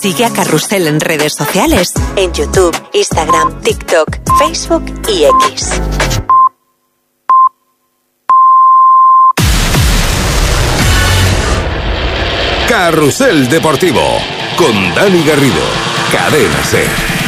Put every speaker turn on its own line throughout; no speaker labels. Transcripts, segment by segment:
Sigue a Carrusel en redes sociales, en YouTube, Instagram, TikTok, Facebook y X.
Carrusel Deportivo, con Dani Garrido, Cadena SER.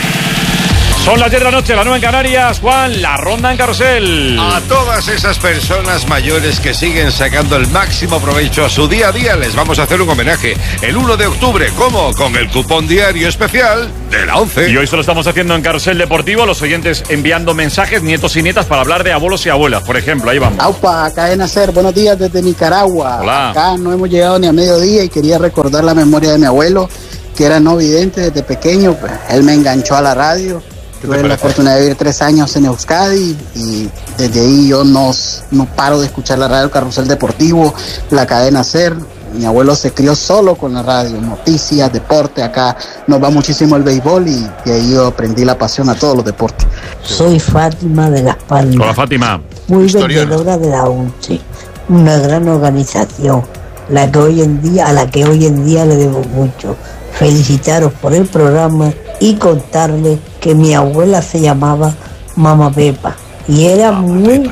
Son las 10 de la noche, la 9 en Canarias. Juan, la ronda en Carrusel.
A todas esas personas mayores que siguen sacando el máximo provecho a su día a día, les vamos a hacer un homenaje el 1 de octubre. ¿Cómo? Con el cupón diario especial de la 11.
Y hoy se lo estamos haciendo en Carrusel Deportivo, los oyentes enviando mensajes, nietos y nietas, para hablar de abuelos y abuelas, por ejemplo. Ahí vamos.
Aupa, Cadena SER, buenos días desde Nicaragua.
Hola.
Acá no hemos llegado ni a mediodía y quería recordar la memoria de mi abuelo, que era no vidente desde pequeño. Pues, él me enganchó a la radio. Tuve la oportunidad de vivir 3 años en Euskadi y desde ahí yo no paro de escuchar la radio Carrusel Deportivo, la Cadena SER. Mi abuelo se crió solo con la radio, noticias, deporte. Acá nos va muchísimo el béisbol y de ahí yo aprendí la pasión a todos los deportes.
Soy Fátima de Las Palmas.
Hola, Fátima.
Muy vendedora de la ONCE, una gran organización, a la que hoy en día le debo mucho. Felicitaros por el programa y contarles que mi abuela se llamaba Mama Pepa y era muy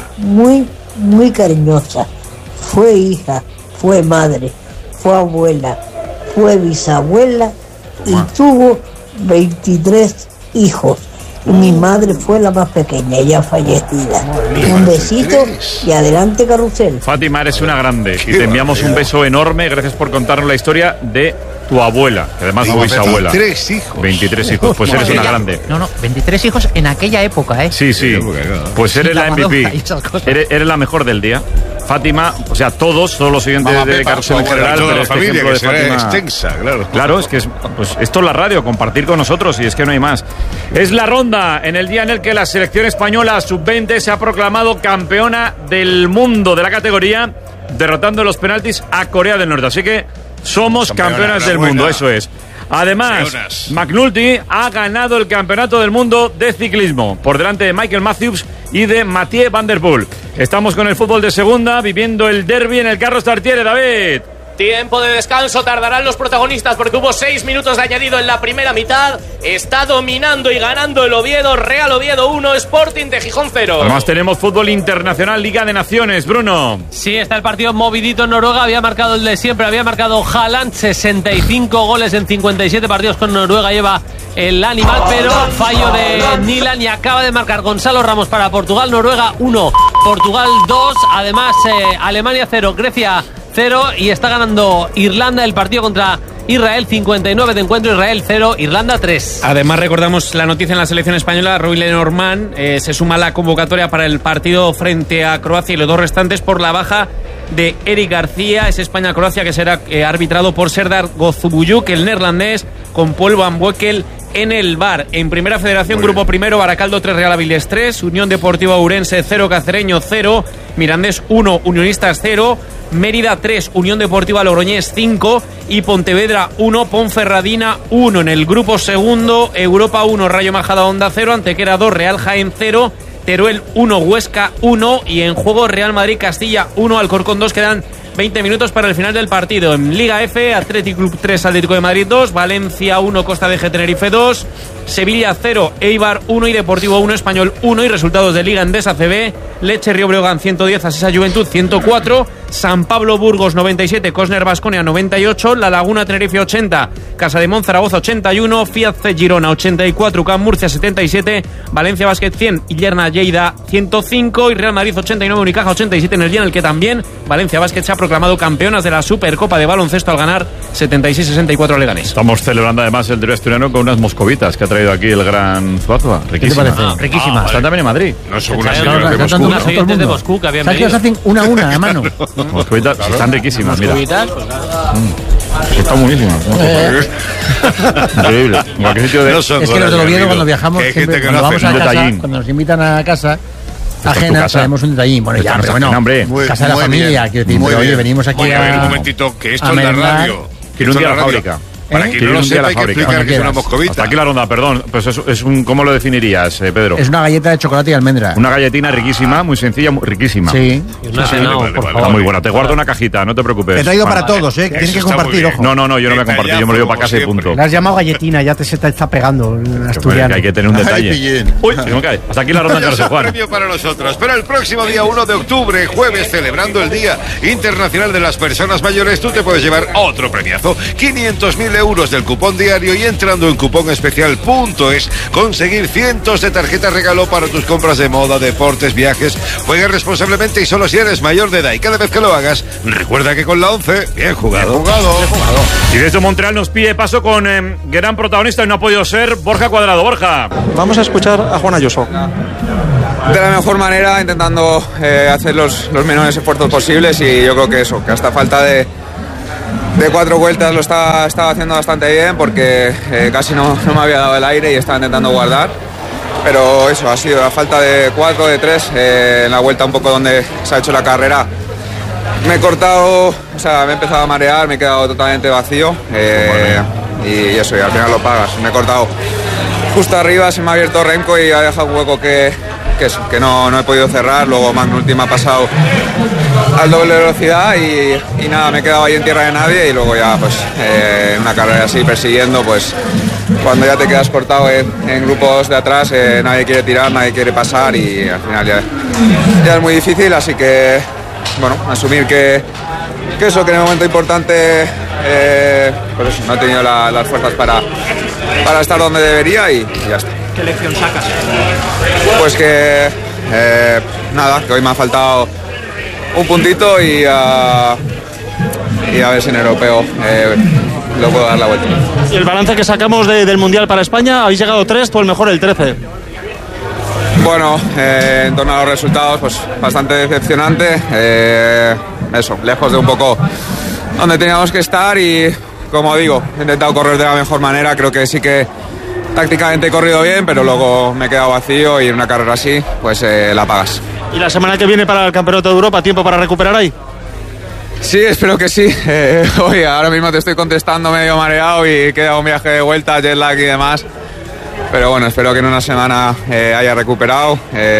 cariñosa. Fue hija, fue madre, fue abuela, fue bisabuela y tuvo 23 hijos. Mi madre fue la más pequeña, ya fallecida. Un besito y adelante, Carrusel.
Fátima, eres una grande y te enviamos un beso enorme. Gracias por contarnos la historia de tu abuela, que además fue bisabuela.
23 hijos.
23 hijos, pues eres una grande.
No, 23 hijos en aquella época, ¿eh?
Sí. Pues eres la MVP. Eres la mejor del día. Fátima, o sea, todos los oyentes de Carrusel en general,
toda
pero
la
este
familia,
ejemplo
que
de
será
Fátima
extensa, claro.
Claro, es que pues esto es la radio, compartir con nosotros, y es que no hay más. Es la ronda en el día en el que la selección española sub-20 se ha proclamado campeona del mundo de la categoría, derrotando en los penaltis a Corea del Norte. Así que somos campeonas del mundo, eso es. Además, McNulty ha ganado el campeonato del mundo de ciclismo por delante de Michael Matthews y de Mathieu Van Der Poel. Estamos con el fútbol de segunda, viviendo el derbi en el Carlos Tartiere, David.
Tiempo de descanso tardarán los protagonistas porque hubo 6 minutos de añadido en la primera mitad. Está dominando y ganando el Oviedo. Real Oviedo 1, Sporting de Gijón 0.
Además tenemos fútbol internacional, Liga de Naciones, Bruno.
Sí, está el partido movidito en Noruega. Había marcado el de siempre, había marcado Haaland, 65 goles en 57 partidos con Noruega. Lleva el animal, pero fallo de Nilan y acaba de marcar Gonzalo Ramos para Portugal. Noruega 1, Portugal 2. Además, Alemania 0, Grecia 0 y está ganando Irlanda el partido contra Israel, 59 de encuentro, Israel 0, Irlanda 3.
Además recordamos la noticia en la selección española, Rui Lenormand se suma a la convocatoria para el partido frente a Croacia y los dos restantes por la baja de Eric García. Es España-Croacia que será arbitrado por Serdar Gozubuyuk, el neerlandés, con Paul Van Boekel en el VAR. En Primera Federación, Grupo Primero, Baracaldo 3, Real Avilés 3, Unión Deportiva Ourense 0, Cacereño 0, Mirandés 1, Unionistas 0, Mérida 3, Unión Deportiva Logroñés 5 y Pontevedra 1, Ponferradina 1. En el grupo segundo, Europa 1, Rayo Majadahonda 0, Antequera 2, Real Jaén 0, Teruel 1, Huesca 1 y en juego Real Madrid Castilla 1, Alcorcón 2. Quedan 20 minutos para el final del partido. En Liga F, Athletic Club 3, Atlético de Madrid 2, Valencia 1, Costa de Tenerife 2, Sevilla 0, Eibar 1 y Deportivo 1, Español 1. Y resultados de Liga Endesa CB, Leche Río Breogán 110, Asisa Juventud 104, San Pablo Burgos 97, Cosner Baskonia 98, La Laguna Tenerife 80, Casademont Zaragoza 81, Fiat C Girona 84, UCAM Murcia 77, Valencia Basket 100 y Lerna Lleida 105 y Real Madrid 89, Unicaja 87, en el día en el que también Valencia Basket se ha proclamado campeonas de la Supercopa de Baloncesto al ganar 76-64 a Leganés.
Estamos celebrando además el derbi asturiano con unas moscovitas que ha traído aquí el gran Zuazua. Riquísimas.
Riquísimas.
Están también en Madrid.
No son unas señoras de Moscú.
Unas oyentes de Moscú que habían venido.
¿Sabes que os hacen una a mano?
Moscovitas están riquísimas, mira. Están buenísimas. Increíble. En cualquier sitio de...
Es que los del Oviedo cuando viajamos, siempre, cuando vamos a casa, cuando nos invitan a casa ajena, traemos un detallín. Bueno, ya, pero bueno, casa de la familia, quiero decir, pero oye, venimos aquí
a ver, un momentito, que esto es la radio.
Quiero un día a la fábrica.
Para quien no lo sepa, hay que explicar que es una moscovita.
Hasta aquí la ronda, perdón. Pues es un, ¿cómo lo definirías, Pedro?
Es una galleta de chocolate y almendra.
Una galletina riquísima, muy sencilla, riquísima.
Sí.
Está muy buena. Te guardo una cajita, no te preocupes.
Te he traído para todos, Tienes que compartir, ojo.
No, yo no voy a compartir, yo me lo llevo para casa y punto.
La has llamado galletina, ya se te está pegando el asturiano.
Hay que tener un detalle. Uy, se me cae. Hasta aquí la ronda de Carlos Juan.
Premio para nosotros. Pero el próximo día 1 de octubre, jueves, celebrando el Día Internacional de las Personas Mayores, tú te puedes llevar otro premiazo. 500.000 euros del cupón diario y entrando en cuponespecial.es conseguir cientos de tarjetas regalo para tus compras de moda, deportes, viajes. Juega responsablemente y solo si eres mayor de edad. Y cada vez que lo hagas, recuerda que con la 11, bien jugado.
Y desde Montreal nos pide paso con gran protagonista y no ha podido ser Borja Cuadrado. Borja.
Vamos a escuchar a Juan Ayuso.
De la mejor manera, intentando hacer los menores esfuerzos posibles, y yo creo que eso, que hasta falta de 4 vueltas lo estaba haciendo bastante bien, porque casi no me había dado el aire y estaba intentando guardar. Pero eso, ha sido a falta de 4, de 3, en la vuelta un poco donde se ha hecho la carrera. Me he cortado, o sea, me he empezado a marear, me he quedado totalmente vacío, y eso, y al final lo pagas. Me he cortado justo arriba, se me ha abierto Renko y ha dejado un hueco que no he podido cerrar. Luego McNulty me ha pasado al doble velocidad y nada, me he quedado ahí en tierra de nadie, y luego ya pues una carrera así persiguiendo, pues cuando ya te quedas cortado en grupos de atrás, nadie quiere tirar, nadie quiere pasar, y al final ya es muy difícil. Así que bueno, asumir que eso, que en el momento importante pues eso, no he tenido las fuerzas para estar donde debería, y ya está.
¿Qué lección sacas?
Pues que nada, que hoy me ha faltado un puntito, y a ver si en europeo lo puedo dar la vuelta.
¿Y el balance que sacamos del Mundial para España? Habéis llegado 3, tú el mejor el 13.
Bueno, en torno a los resultados, pues bastante decepcionante. Eso, lejos de un poco donde teníamos que estar, y como digo, he intentado correr de la mejor manera. Creo que sí que tácticamente he corrido bien, pero luego me he quedado vacío, y en una carrera así, pues la pagas.
¿Y la semana que viene para el Campeonato de Europa, tiempo para recuperar ahí?
Sí, espero que sí. Hoy ahora mismo te estoy contestando medio mareado y queda un viaje de vuelta, jet lag y demás. Pero bueno, espero que en una semana haya recuperado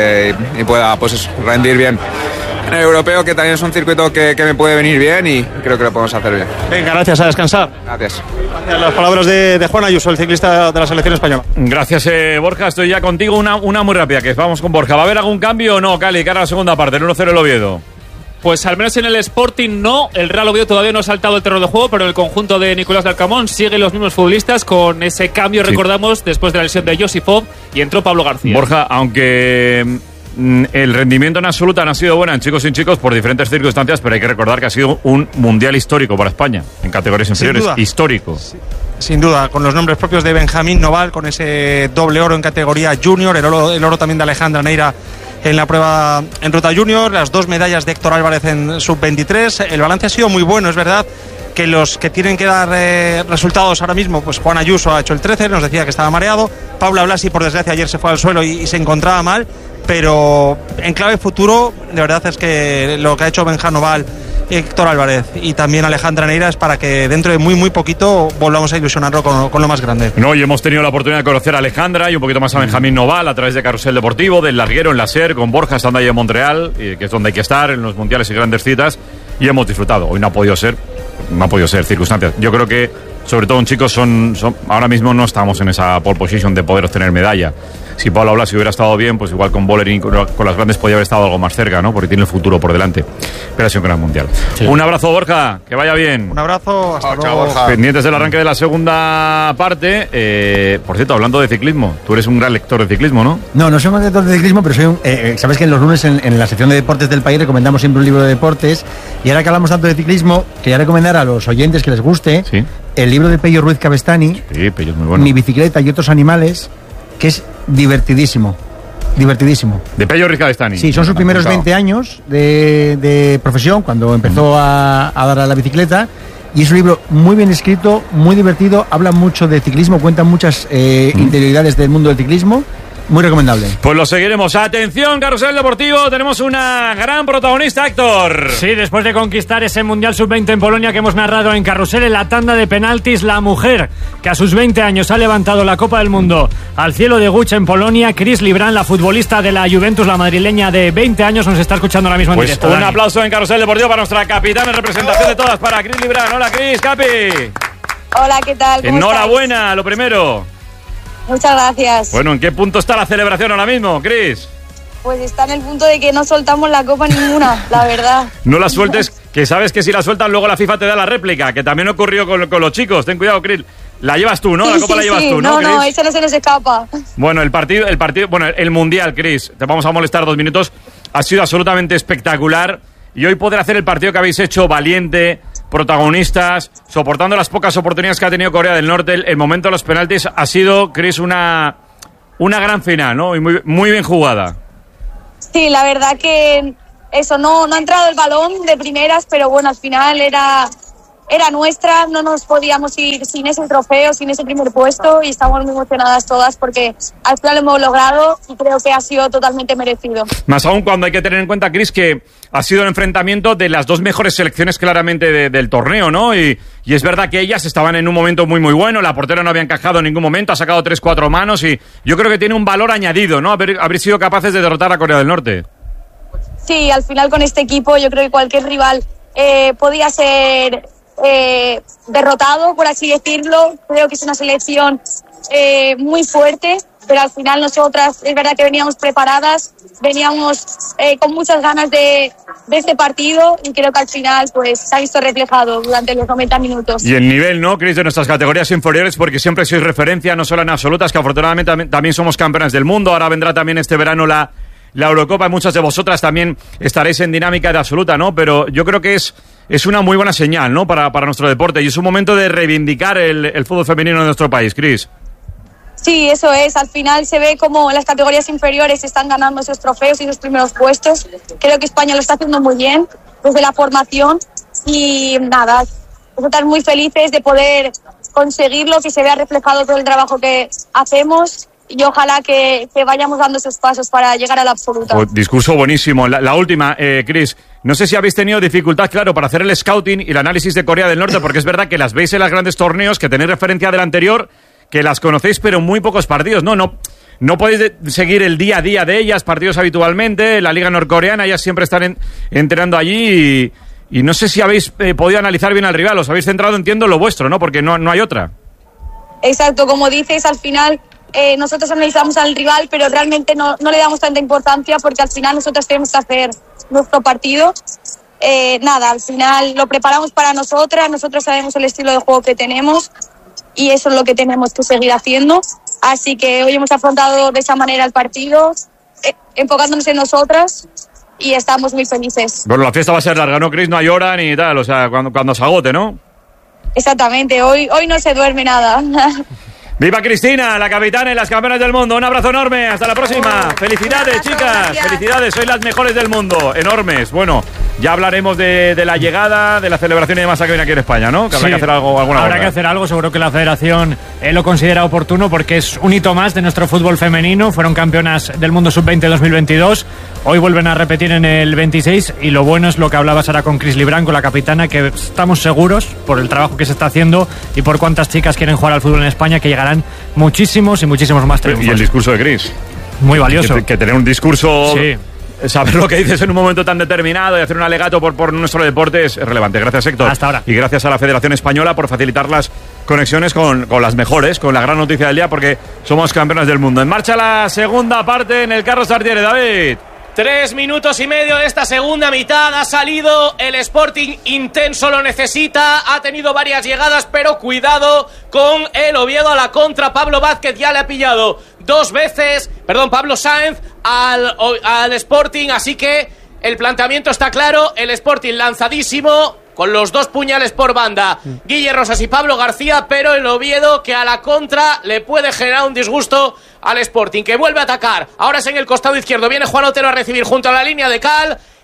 y pueda pues eso, rendir bien en el europeo, que también es un circuito que me puede venir bien, y creo que lo podemos hacer bien.
Venga, gracias, a descansar.
Gracias.
Las palabras de Juan Ayuso, el ciclista de la selección española.
Gracias, Borja. Estoy ya contigo. Una muy rápida, que vamos con Borja. ¿Va a haber algún cambio o no, Cali, cara a la segunda parte, el 1-0 el Oviedo?
Pues al menos en el Sporting no. El Real Oviedo todavía no ha saltado el terreno de juego, pero el conjunto de Nicolás del Camón sigue los mismos futbolistas con ese cambio, recordamos, después de la lesión de Josifov, y entró Pablo García.
Borja, aunque el rendimiento en absoluta no ha sido bueno en chicos y chicos por diferentes circunstancias, pero hay que recordar que ha sido un mundial histórico para España, en categorías inferiores. Histórico.
Sí. Sin duda, con los nombres propios de Benjamín Noval, con ese doble oro en categoría junior, el oro también de Alejandra Neira en la prueba en ruta junior, las 2 medallas de Héctor Álvarez en sub-23. El balance ha sido muy bueno, es verdad que los que tienen que dar resultados ahora mismo, pues Juan Ayuso ha hecho el 13, nos decía que estaba mareado, Paula Blasi por desgracia ayer se fue al suelo y se encontraba mal, pero en clave futuro de verdad es que lo que ha hecho Benjamín Noval, Héctor Álvarez y también Alejandra Neira es para que dentro de muy poquito volvamos a ilusionarlo con lo más grande.
No, y hemos tenido la oportunidad de conocer a Alejandra y un poquito más a Benjamín Noval a través de Carrusel Deportivo, del Larguero en la SER, con Borja estando ahí en Montreal, que es donde hay que estar en los mundiales y grandes citas, y hemos disfrutado. Hoy no ha podido ser circunstancias. Yo creo que sobre todo en chicos ahora mismo no estamos en esa pole position de poder obtener medalla. Si Pablo Blasi hubiera estado bien, pues igual con Bollering, con las grandes podría haber estado algo más cerca, ¿no? Porque tiene el futuro por delante. Pero ha sido un gran mundial. Sí. Un abrazo, Borja, que vaya bien.
Un abrazo, hasta luego.
Borja. Pendientes del arranque de la segunda parte. Por cierto, hablando de ciclismo, tú eres un gran lector de ciclismo, ¿no?
No soy un lector de ciclismo, pero soy un... sabes que en los lunes en la sección de deportes del país recomendamos siempre un libro de deportes, y ahora que hablamos tanto de ciclismo, quería recomendar a los oyentes que les guste el libro de Pello Ruiz Cabestany,
Pello es muy bueno.
Mi bicicleta y otros animales, que es divertidísimo.
De Pello Ruiz Cabestany.
Sí, son sus primeros 20 años de profesión, cuando empezó a dar a la bicicleta, y es un libro muy bien escrito, muy divertido, habla mucho de ciclismo, cuenta muchas interioridades del mundo del ciclismo, Muy recomendable.
Pues lo seguiremos. Atención, Carrusel Deportivo, tenemos una gran protagonista, Héctor.
Sí, después de conquistar ese Mundial Sub-20 en Polonia que hemos narrado en Carrusel, en la tanda de penaltis, la mujer que a sus 20 años ha levantado la Copa del Mundo al cielo de Gucha en Polonia, Chris Librán, la futbolista de la Juventus, la madrileña de 20 años, nos está escuchando ahora mismo en directo.
Un aplauso en Carrusel Deportivo para nuestra capitana en representación de todas, para Chris Librán. Hola, Chris, Capi.
Hola, ¿qué tal? ¿Cómo
Enhorabuena,
estáis?
lo primero.
Muchas gracias.
Bueno, ¿en qué punto está la celebración ahora mismo, Chris?
Pues está en el punto de que no soltamos la copa ninguna, la verdad.
No la sueltes, que sabes que si la sueltas luego la FIFA te da la réplica, que también ocurrió con los chicos. Ten cuidado, Chris. La llevas tú, ¿no?
Sí,
La copa la llevas tú, ¿no, Chris?
No, eso no se nos escapa.
Bueno, el Mundial, Chris, te vamos a molestar 2 minutos, ha sido absolutamente espectacular y hoy poder hacer el partido que habéis hecho valiente, protagonistas, soportando las pocas oportunidades que ha tenido Corea del Norte, el momento de los penaltis ha sido, Chris, una gran final, ¿no? Y muy bien jugada.
Sí, la verdad que eso, no ha entrado el balón de primeras, pero bueno, al final era nuestra, no nos podíamos ir sin ese trofeo, sin ese primer puesto y estamos muy emocionadas todas porque al final lo hemos logrado y creo que ha sido totalmente merecido.
Más aún cuando hay que tener en cuenta, Chris, que ha sido el enfrentamiento de las 2 mejores selecciones claramente del torneo, ¿no? Y es verdad que ellas estaban en un momento muy muy bueno, la portera no había encajado en ningún momento, ha sacado 3-4 manos y yo creo que tiene un valor añadido, ¿no? Haber sido capaces de derrotar a Corea del Norte.
Sí, al final con este equipo yo creo que cualquier rival podía ser derrotado, por así decirlo. Creo que es una selección muy fuerte, pero al final nosotras es verdad que veníamos preparadas, veníamos con muchas ganas de este partido y creo que al final pues se ha visto reflejado durante los 90 minutos.
Y el nivel, ¿no, Chris, de nuestras categorías inferiores? Porque siempre sois referencia, no solo en absolutas, que afortunadamente también somos campeonas del mundo. Ahora vendrá también este verano la Eurocopa y muchas de vosotras también estaréis en dinámica de absoluta, ¿no? Pero yo creo que es una muy buena señal, ¿no? Para nuestro deporte y es un momento de reivindicar el fútbol femenino en nuestro país, Chris.
Sí, eso es. Al final se ve como en las categorías inferiores se están ganando esos trofeos y esos primeros puestos. Creo que España lo está haciendo muy bien desde la formación y nada, nosotras muy felices de poder conseguirlo, que se vea reflejado todo el trabajo que hacemos y ojalá que vayamos dando esos pasos para llegar a la absoluta.
Discurso buenísimo. La última, Chris, no sé si habéis tenido dificultad, claro, para hacer el scouting y el análisis de Corea del Norte, porque es verdad que las veis en los grandes torneos, que tenéis referencia del anterior, que las conocéis, pero en muy pocos partidos, ¿no? No podéis seguir el día a día de ellas, partidos habitualmente, la liga norcoreana, ellas siempre están entrenando allí y no sé si habéis podido analizar bien al rival, os habéis centrado, entiendo, en lo vuestro, ¿no? Porque no hay otra.
Exacto, como dices, al final nosotros analizamos al rival, pero realmente no le damos tanta importancia porque al final nosotros tenemos que hacer nuestro partido. Al final lo preparamos para nosotros sabemos el estilo de juego que tenemos y eso es lo que tenemos que seguir haciendo. Así que hoy hemos afrontado de esa manera el partido, enfocándonos en nosotras y estamos muy felices.
Bueno, la fiesta va a ser larga, ¿no, Chris? No hay hora ni tal, o sea, cuando se agote, ¿no?
Exactamente, hoy no se duerme nada.
¡Viva Cristina, la capitana y las campeonas del mundo! Un abrazo enorme, hasta la próxima. ¡Felicidades, chicas! Gracias. ¡Felicidades! Sois las mejores del mundo, enormes. Bueno, ya hablaremos de la llegada, de la celebración y demás que viene aquí en España, ¿no? Que habrá que hacer alguna
que hacer algo, seguro que la Federación lo considera oportuno porque es un hito más de nuestro fútbol femenino. Fueron campeonas del mundo sub-20 2022. Hoy vuelven a repetir en el 26 y lo bueno es lo que hablabas ahora con Chris Librán, con la capitana, que estamos seguros por el trabajo que se está haciendo y por cuántas chicas quieren jugar al fútbol en España, que llegarán muchísimos y muchísimos más triunfos.
Y el discurso de Chris.
Muy valioso.
Que tener un discurso...
Sí.
Saber lo que dices en un momento tan determinado y hacer un alegato por nuestro deporte es relevante. Gracias, Héctor.
Hasta ahora.
Y gracias a la Federación Española por facilitar las conexiones con las mejores, con la gran noticia del día, porque somos campeonas del mundo. En marcha la segunda parte en el Carlos Tartiere, David.
3 minutos y medio de esta segunda mitad. Ha salido el Sporting intenso, lo necesita. Ha tenido varias llegadas, pero cuidado con el Oviedo a la contra. Pablo Vázquez ya le ha pillado 2 veces, Pablo Sáenz al Sporting. Así que el planteamiento está claro. El Sporting lanzadísimo, con los 2 puñales por banda, Guille Rosas y Pablo García, pero el Oviedo que a la contra le puede generar un disgusto al Sporting, que vuelve a atacar. Ahora es en el costado izquierdo, viene Juan Otero a recibir junto a la línea de cal.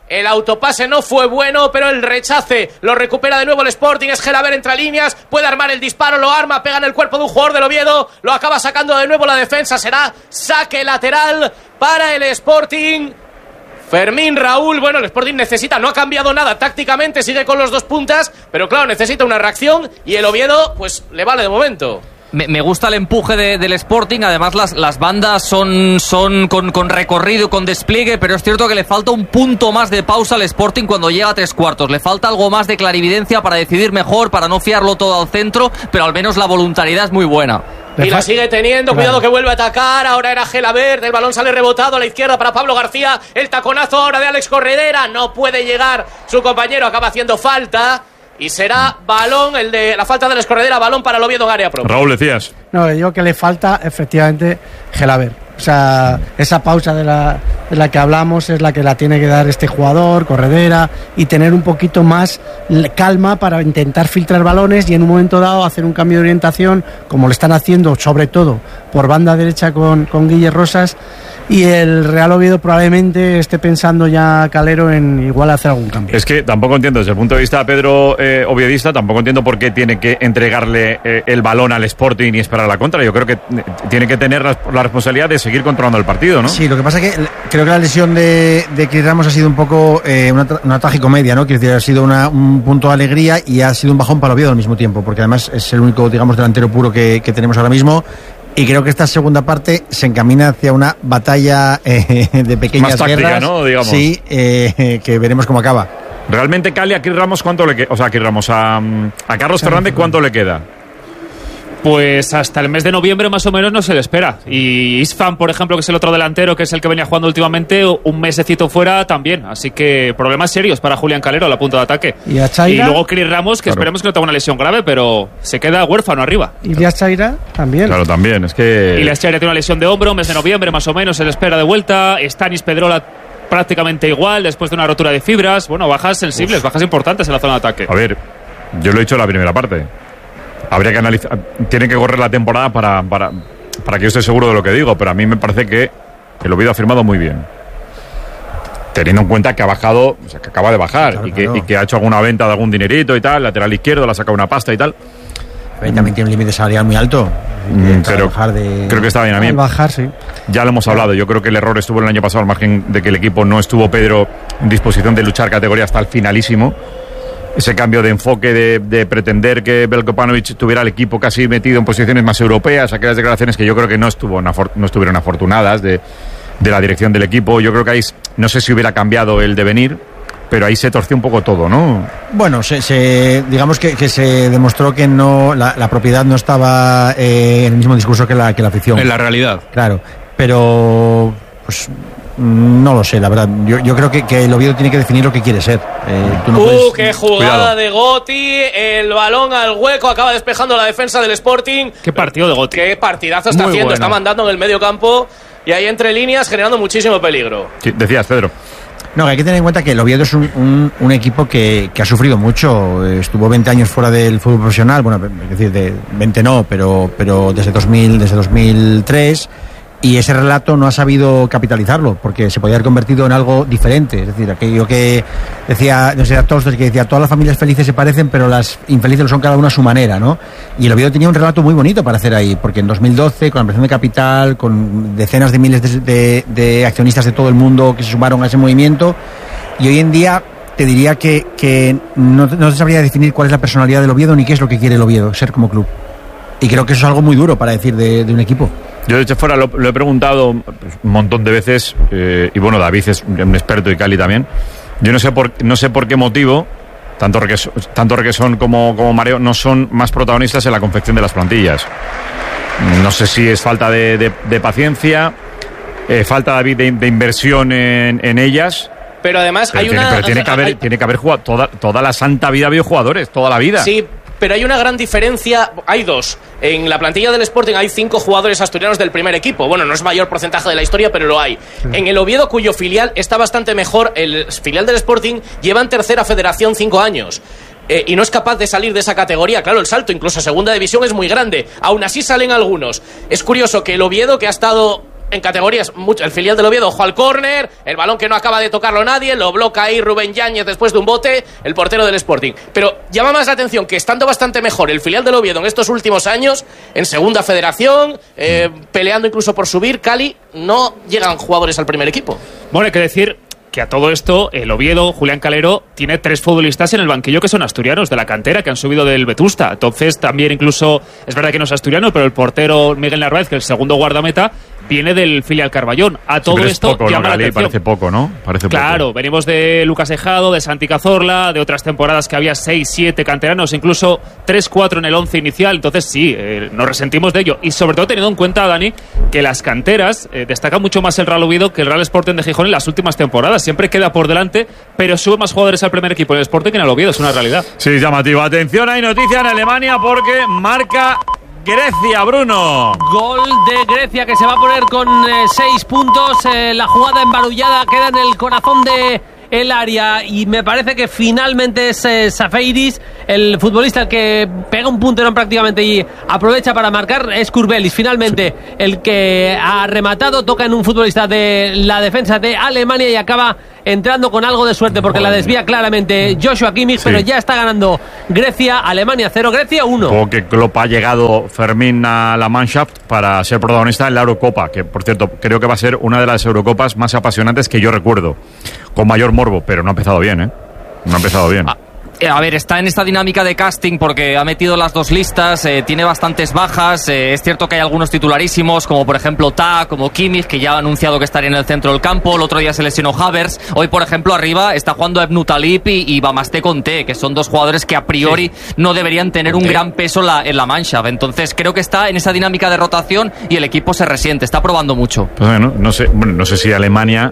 El autopase no fue bueno, pero el rechace lo recupera de nuevo el Sporting. Es Gelabert entre líneas, puede armar el disparo, lo arma, pega en el cuerpo de un jugador del Oviedo, lo acaba sacando de nuevo la defensa. Será saque lateral para el Sporting. Fermín Raúl, bueno, el Sporting necesita, no ha cambiado nada tácticamente, sigue con los 2 puntas, pero claro, necesita una reacción y el Oviedo, pues le vale de momento.
Me gusta el empuje del Sporting, además las bandas son con recorrido, con despliegue, pero es cierto que le falta un punto más de pausa al Sporting cuando llega a 3/4, le falta algo más de clarividencia para decidir mejor, para no fiarlo todo al centro, pero al menos la voluntariedad es muy buena.
Y la sigue teniendo, cuidado que vuelve a atacar, ahora era Gelabert, el balón sale rebotado a la izquierda para Pablo García, el taconazo ahora de Alex Corredera, no puede llegar su compañero, acaba haciendo falta. Y será balón, el de la falta de la Escorredera, balón para el Oviedo en área propia.
Raúl, decías.
No, digo que le falta efectivamente Gelabert. O sea, esa pausa de la que hablamos es la que la tiene que dar este jugador, Corredera, y tener un poquito más calma para intentar filtrar balones y en un momento dado hacer un cambio de orientación, como lo están haciendo sobre todo por banda derecha con Guille Rosas. Y el Real Oviedo probablemente esté pensando ya Calero en igual hacer algún cambio.
Es que tampoco entiendo, desde el punto de vista de Pedro oviedista, tampoco entiendo por qué tiene que entregarle el balón al Sporting y esperar la contra. Yo creo que tiene que tener la responsabilidad de seguir controlando el partido, ¿no?
Sí, lo que pasa es que creo que la lesión de Chris Ramos ha sido un poco una tragicomedia, ¿no? Quiero decir, ha sido un punto de alegría y ha sido un bajón para el Oviedo al mismo tiempo, porque además es el único, digamos, delantero puro que tenemos ahora mismo. Y creo que esta segunda parte se encamina hacia una batalla de pequeñas
más táctica,
guerras,
¿no? Digamos.
Sí, que veremos cómo acaba.
Realmente, Cali, a Chris Ramos, ¿cuánto le queda? O sea, a Chris Ramos, a Carlos Fernández, ¿cuánto le queda?
Pues hasta el mes de noviembre más o menos no se le espera. Y Isfan, por ejemplo, que es el otro delantero, que es el que venía jugando últimamente, un mesecito fuera también. Así que problemas serios para Julián Calero a la punta de ataque.
¿Y a Chaira?
Y luego Chris Ramos, que claro, esperemos que no tenga una lesión grave, pero se queda huérfano arriba.
¿Y Ilias Chaira? También.
Claro, también, es que...
Ilias Chaira tiene una lesión de hombro, mes de noviembre más o menos, se le espera de vuelta. Stanis Pedrola prácticamente igual, después de una rotura de fibras. Bueno, bajas sensibles, bajas importantes en la zona de ataque.
A ver, yo lo he dicho en la primera parte. Habría que analizar, tiene que correr la temporada para que yo esté seguro de lo que digo, pero a mí me parece que el Oviedo ha firmado muy bien, teniendo en cuenta que ha bajado, o sea, que acaba de bajar, claro, y que ha hecho alguna venta de algún dinerito y tal, lateral izquierdo, le ha sacado una pasta y tal.
Pero también tiene un límite salarial muy alto.
Pero creo que está bien. A mí
bajar, sí.
Ya lo hemos hablado, yo creo que el error estuvo el año pasado, al margen de que el equipo no estuvo, Pedro, en disposición de luchar categoría hasta el finalísimo. Ese cambio de enfoque de pretender que Veljko Paunovic tuviera el equipo casi metido en posiciones más europeas, aquellas declaraciones que yo creo que no estuvieron afortunadas de la dirección del equipo. Yo creo que ahí, no sé si hubiera cambiado el devenir, pero ahí se torció un poco todo, ¿no?
Bueno, digamos que se demostró que no la propiedad no estaba en el mismo discurso que la afición.
En la realidad.
Claro, pero pues no lo sé, la verdad. Yo creo que el Oviedo tiene que definir lo que quiere ser. Tú no puedes...
¡Qué jugada de Gotti! El balón al hueco, acaba despejando la defensa del Sporting.
¡Qué partido de Gotti!
¡Qué partidazo está
Muy
haciendo!
bueno.
Está mandando en el medio campo y ahí entre líneas generando muchísimo peligro.
Sí, decías, Pedro.
No, hay que tener en cuenta que el Oviedo es un equipo que ha sufrido mucho. Estuvo 20 años fuera del fútbol profesional. Bueno, es decir, 20 no, pero desde 2003... Y ese relato no ha sabido capitalizarlo, porque se podía haber convertido en algo diferente. Es decir, aquello que decía, no sé, Tolstoy, que decía, todas las familias felices se parecen, pero las infelices lo son cada una a su manera, ¿no? Y el Oviedo tenía un relato muy bonito para hacer ahí, porque en 2012, con la ampliación de capital, con decenas de miles de accionistas de todo el mundo que se sumaron a ese movimiento, y hoy en día te diría que no se sabría definir cuál es la personalidad del Oviedo ni qué es lo que quiere el Oviedo, ser como club. Y creo que eso es algo muy duro para decir de un equipo.
Yo de hecho fuera lo he preguntado un montón de veces, y bueno, David es un experto y Cali también. Yo no sé por qué motivo tanto Requesón como Mareo no son más protagonistas en la confección de las plantillas. No sé si es falta de paciencia, falta, David, de inversión en ellas.
Pero además
tiene que haber jugado toda la santa vida, ha habido jugadores, toda la vida.
Sí, pero hay una gran diferencia, hay dos. En la plantilla del Sporting hay 5 jugadores asturianos del primer equipo. Bueno, no es mayor porcentaje de la historia, pero lo hay. Sí. En el Oviedo, cuyo filial está bastante mejor, el filial del Sporting lleva en tercera federación 5 años. Y no es capaz de salir de esa categoría. Claro, el salto incluso a segunda división es muy grande. Aún así salen algunos. Es curioso que el Oviedo, que ha estado en categorías mucho. El filial del Oviedo, ojo al córner, el balón que no acaba de tocarlo nadie, lo bloca ahí Rubén Yáñez después de un bote, el portero del Sporting. Pero llama más la atención que estando bastante mejor el filial del Oviedo en estos últimos años, en segunda federación, peleando incluso por subir, Cali, no llegan jugadores al primer equipo.
Bueno, hay que decir que a todo esto, el Oviedo, Julián Calero, tiene 3 futbolistas en el banquillo que son asturianos de la cantera, que han subido del Vetusta. Entonces, también incluso, es verdad que no es asturiano, pero el portero Miguel Narváez, que es el segundo guardameta, viene del filial Carballón. A todo esto
poco,
llama la atención.
Parece poco, ¿no? Parece
claro,
poco.
Venimos de Lucas Ejado, de Santi Cazorla, de otras temporadas que había 6, 7 canteranos, incluso 3, 4 en el 11 inicial. Entonces sí, nos resentimos de ello. Y sobre todo teniendo en cuenta, Dani, que las canteras destacan mucho más el Real Oviedo que el Real Sporting de Gijón en las últimas temporadas. Siempre queda por delante, pero sube más jugadores al primer equipo en el Sporting que en el Oviedo. Es una realidad.
Sí, llamativo. Atención, hay noticia en Alemania porque marca Grecia, Bruno.
Gol de Grecia que se va a poner con 6 puntos. La jugada embarullada queda en el corazón de el área y me parece que finalmente es Safeiris, el futbolista el que pega un punterón prácticamente y aprovecha para marcar. Es Kurbelis finalmente el que ha rematado, toca en un futbolista de la defensa de Alemania y acaba entrando con algo de suerte porque la desvía claramente Joshua Kimmich, pero ya está ganando Grecia. Alemania 0, Grecia 1.
O que Klopp ha llegado, Fermín, a la Mannschaft para ser protagonista en la Eurocopa, que por cierto creo que va a ser una de las Eurocopas más apasionantes que yo recuerdo, con mayor morbo, pero no ha empezado bien, ¿eh? No ha empezado bien.
A ver, está en esta dinámica de casting porque ha metido las 2 listas, tiene bastantes bajas, es cierto que hay algunos titularísimos, como por ejemplo Ta, como Kimmich, que ya ha anunciado que estaría en el centro del campo, el otro día se lesionó Havertz, hoy por ejemplo arriba está jugando Ebnu Talib y Bamaste Conté, que son 2 jugadores que a priori no deberían tener un gran peso en la Mannschaft, entonces creo que está en esa dinámica de rotación y el equipo se resiente, está probando mucho.
Pues bueno, no sé si Alemania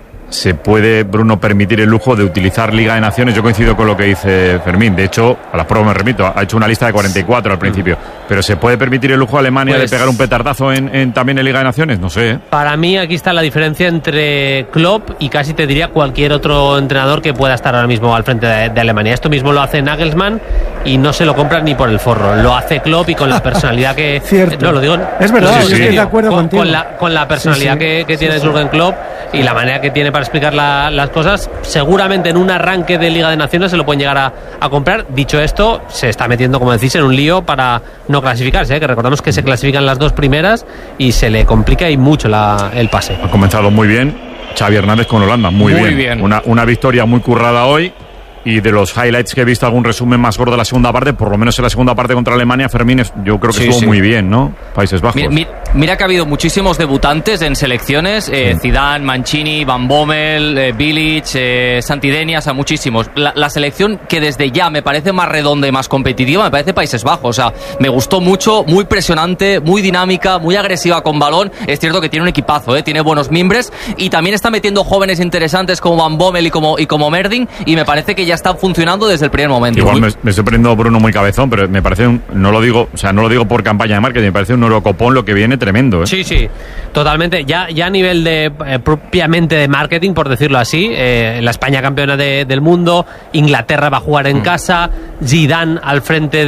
se puede, Bruno, permitir el lujo de utilizar Liga de Naciones. Yo coincido con lo que dice Fermín. De hecho, a las pruebas me remito. Ha hecho una lista de 44 al principio. Pero ¿se puede permitir el lujo a Alemania de pegar un petardazo también en Liga de Naciones? No sé, ¿eh?
Para mí aquí está la diferencia entre Klopp y casi te diría cualquier otro entrenador que pueda estar ahora mismo al frente de Alemania. Esto mismo lo hace Nagelsmann y no se lo compran ni por el forro. Lo hace Klopp y con la personalidad que...
Cierto.
No, lo digo...
Es verdad, yo estoy de acuerdo contigo.
Con la personalidad que tiene Jürgen Klopp y la manera que tiene para explicar las cosas, seguramente en un arranque de Liga de Naciones se lo pueden llegar a comprar. Dicho esto, se está metiendo, como decís, en un lío para no clasificarse, ¿eh? Que recordamos que se clasifican las 2 primeras y se le complica y mucho el pase.
Ha comenzado muy bien Xavi Hernández con Holanda, muy bien. Una victoria muy currada hoy. Y de los highlights que he visto, algún resumen más gordo de la segunda parte, por lo menos en la segunda parte contra Alemania, Fermín, yo creo que estuvo muy bien, ¿no? Países Bajos.
Mira que ha habido muchísimos debutantes en selecciones, Zidane, Mancini, Van Bommel, Bilic, Santidenia, o sea, muchísimos. La selección que desde ya me parece más redonda y más competitiva, me parece Países Bajos, o sea, me gustó mucho, muy presionante, muy dinámica, muy agresiva con balón. Es cierto que tiene un equipazo, tiene buenos mimbres y también está metiendo jóvenes interesantes como Van Bommel y como Merding, y me parece que ya está funcionando desde el primer momento.
Igual me estoy poniendo Bruno muy cabezón, pero me parece no lo digo por campaña de marketing, me parece un Eurocopón lo que viene tremendo, ¿eh?
Sí, totalmente. Ya a nivel de propiamente de marketing, por decirlo así, la España campeona del mundo, Inglaterra va a jugar en casa, Zidane al frente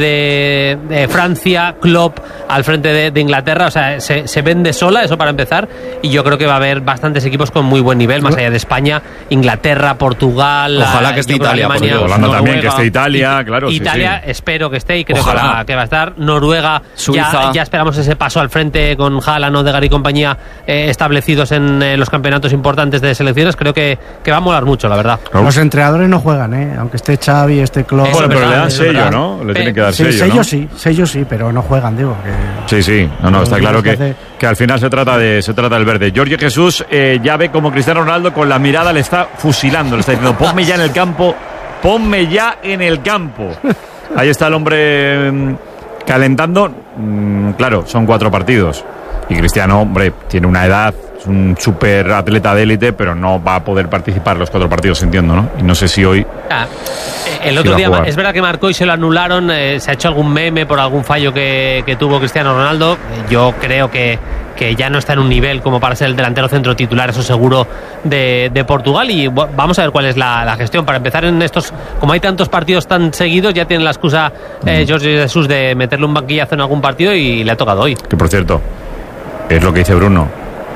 de Francia, Klopp al frente de Inglaterra, o sea, se vende sola, eso para empezar, y yo creo que va a haber bastantes equipos con muy buen nivel, más allá de España, Inglaterra, Portugal,
ojalá que esté Italia,
Alemania,
Holanda Noruega, también, que esté Italia, claro.
Italia,
sí.
Espero que esté y creo que va a estar. Noruega, Suiza. Ya esperamos ese paso al frente con Haaland, Odegaard y compañía establecidos en los campeonatos importantes de selecciones. Creo que va a molar mucho, la verdad.
Los entrenadores no juegan, aunque esté Xavi, esté Klopp.
Bueno, pero le dan sello, ¿no? Le tienen que dar sello, ¿no?
Sello sí, pero no juegan, digo.
Sí. No, está claro que al final se trata del verde. Jorge Jesús ya ve como Cristiano Ronaldo con la mirada le está fusilando, le está diciendo, ponme ya en el campo. Ahí está el hombre calentando. Claro, son 4 partidos. Y Cristiano, hombre, tiene una edad, es un súper atleta de élite, pero no va a poder participar los 4 partidos, entiendo, ¿no? Y no sé si hoy...
El otro día, es verdad que marcó y se lo anularon, se ha hecho algún meme por algún fallo que tuvo Cristiano Ronaldo. Yo creo que ya no está en un nivel como para ser el delantero centro titular, eso seguro, de Portugal, y vamos a ver cuál es la gestión. Para empezar, en estos, como hay tantos partidos tan seguidos, ya tienen la excusa Jorge Jesús de meterle un banquillazo en algún partido y le ha tocado hoy.
Que por cierto, es lo que dice Bruno,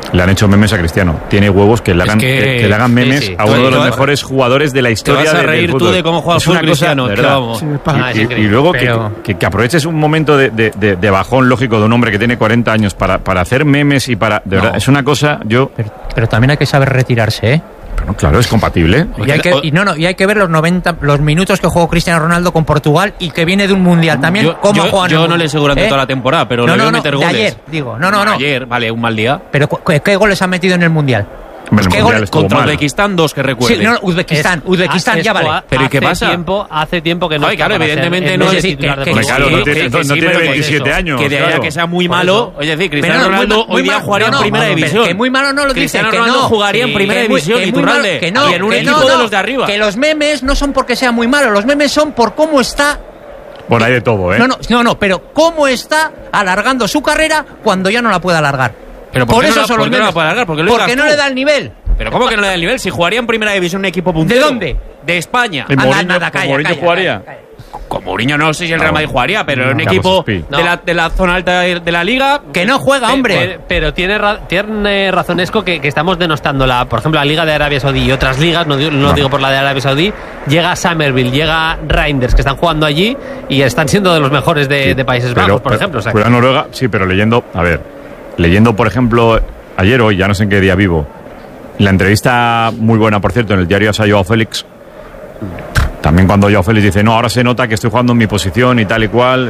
Le han hecho memes a Cristiano. Tiene huevos que le hagan memes a uno de los mejores jugadores de la historia del fútbol.
Te vas a reír tú de cómo juega fútbol Cristiano.
Y luego que aproveches un momento de bajón lógico de un hombre que tiene 40 años para hacer memes y para... De verdad, es una cosa...
Pero también hay que saber retirarse, ¿eh?
Bueno, claro, es compatible.
Y hay que ver los minutos que jugó Cristiano Ronaldo con Portugal y que viene de un mundial también.
Yo no le aseguro durante toda la temporada, pero le veo meter goles.
Ayer, digo. No.
Ayer, vale, un mal día.
Pero ¿qué goles ha metido en el mundial?
Contra Uzbekistán 2 que recuerde.
Sí, no, Uzbekistán ya vale.
Pero ¿y qué pasa?
Hace tiempo que no.
Claro, evidentemente no es titular de
no tiene 27 años.
Que de allá que sea muy malo. Oye, decir, Cristiano Ronaldo hoy día jugaría en primera división.
Que muy malo no lo dice.
Cristiano Ronaldo jugaría en primera división, Iturralde. Y en un equipo de los de arriba.
Que los memes no son porque sea muy malo, los memes son por cómo está.
Bueno, hay de todo, ¿eh?
No, pero cómo está alargando su carrera cuando ya no la puede alargar.
Pero ¿por eso son los memes?
Porque no le da el nivel.
¿Pero cómo que no le da el nivel? Si jugaría en primera división un equipo puntero.
¿De dónde?
De España.
¿Mourinho jugaría?
Con Mourinho no sé si el Real Madrid jugaría, pero en un equipo de la zona alta de la liga...
Que no juega, hombre.
Pero tiene razón Esco que estamos denostando, por ejemplo, la Liga de Arabia Saudí y otras ligas, no digo por la de Arabia Saudí, llega Summerville, llega Reinders, que están jugando allí y están siendo de los mejores de Países Bajos, por ejemplo.
Pero Noruega, sí, pero leyendo, por ejemplo, ayer o hoy, ya no sé en qué día vivo, la entrevista muy buena, por cierto, en el diario a Joao Félix. También cuando Joao Félix dice, no, ahora se nota que estoy jugando en mi posición y tal y cual.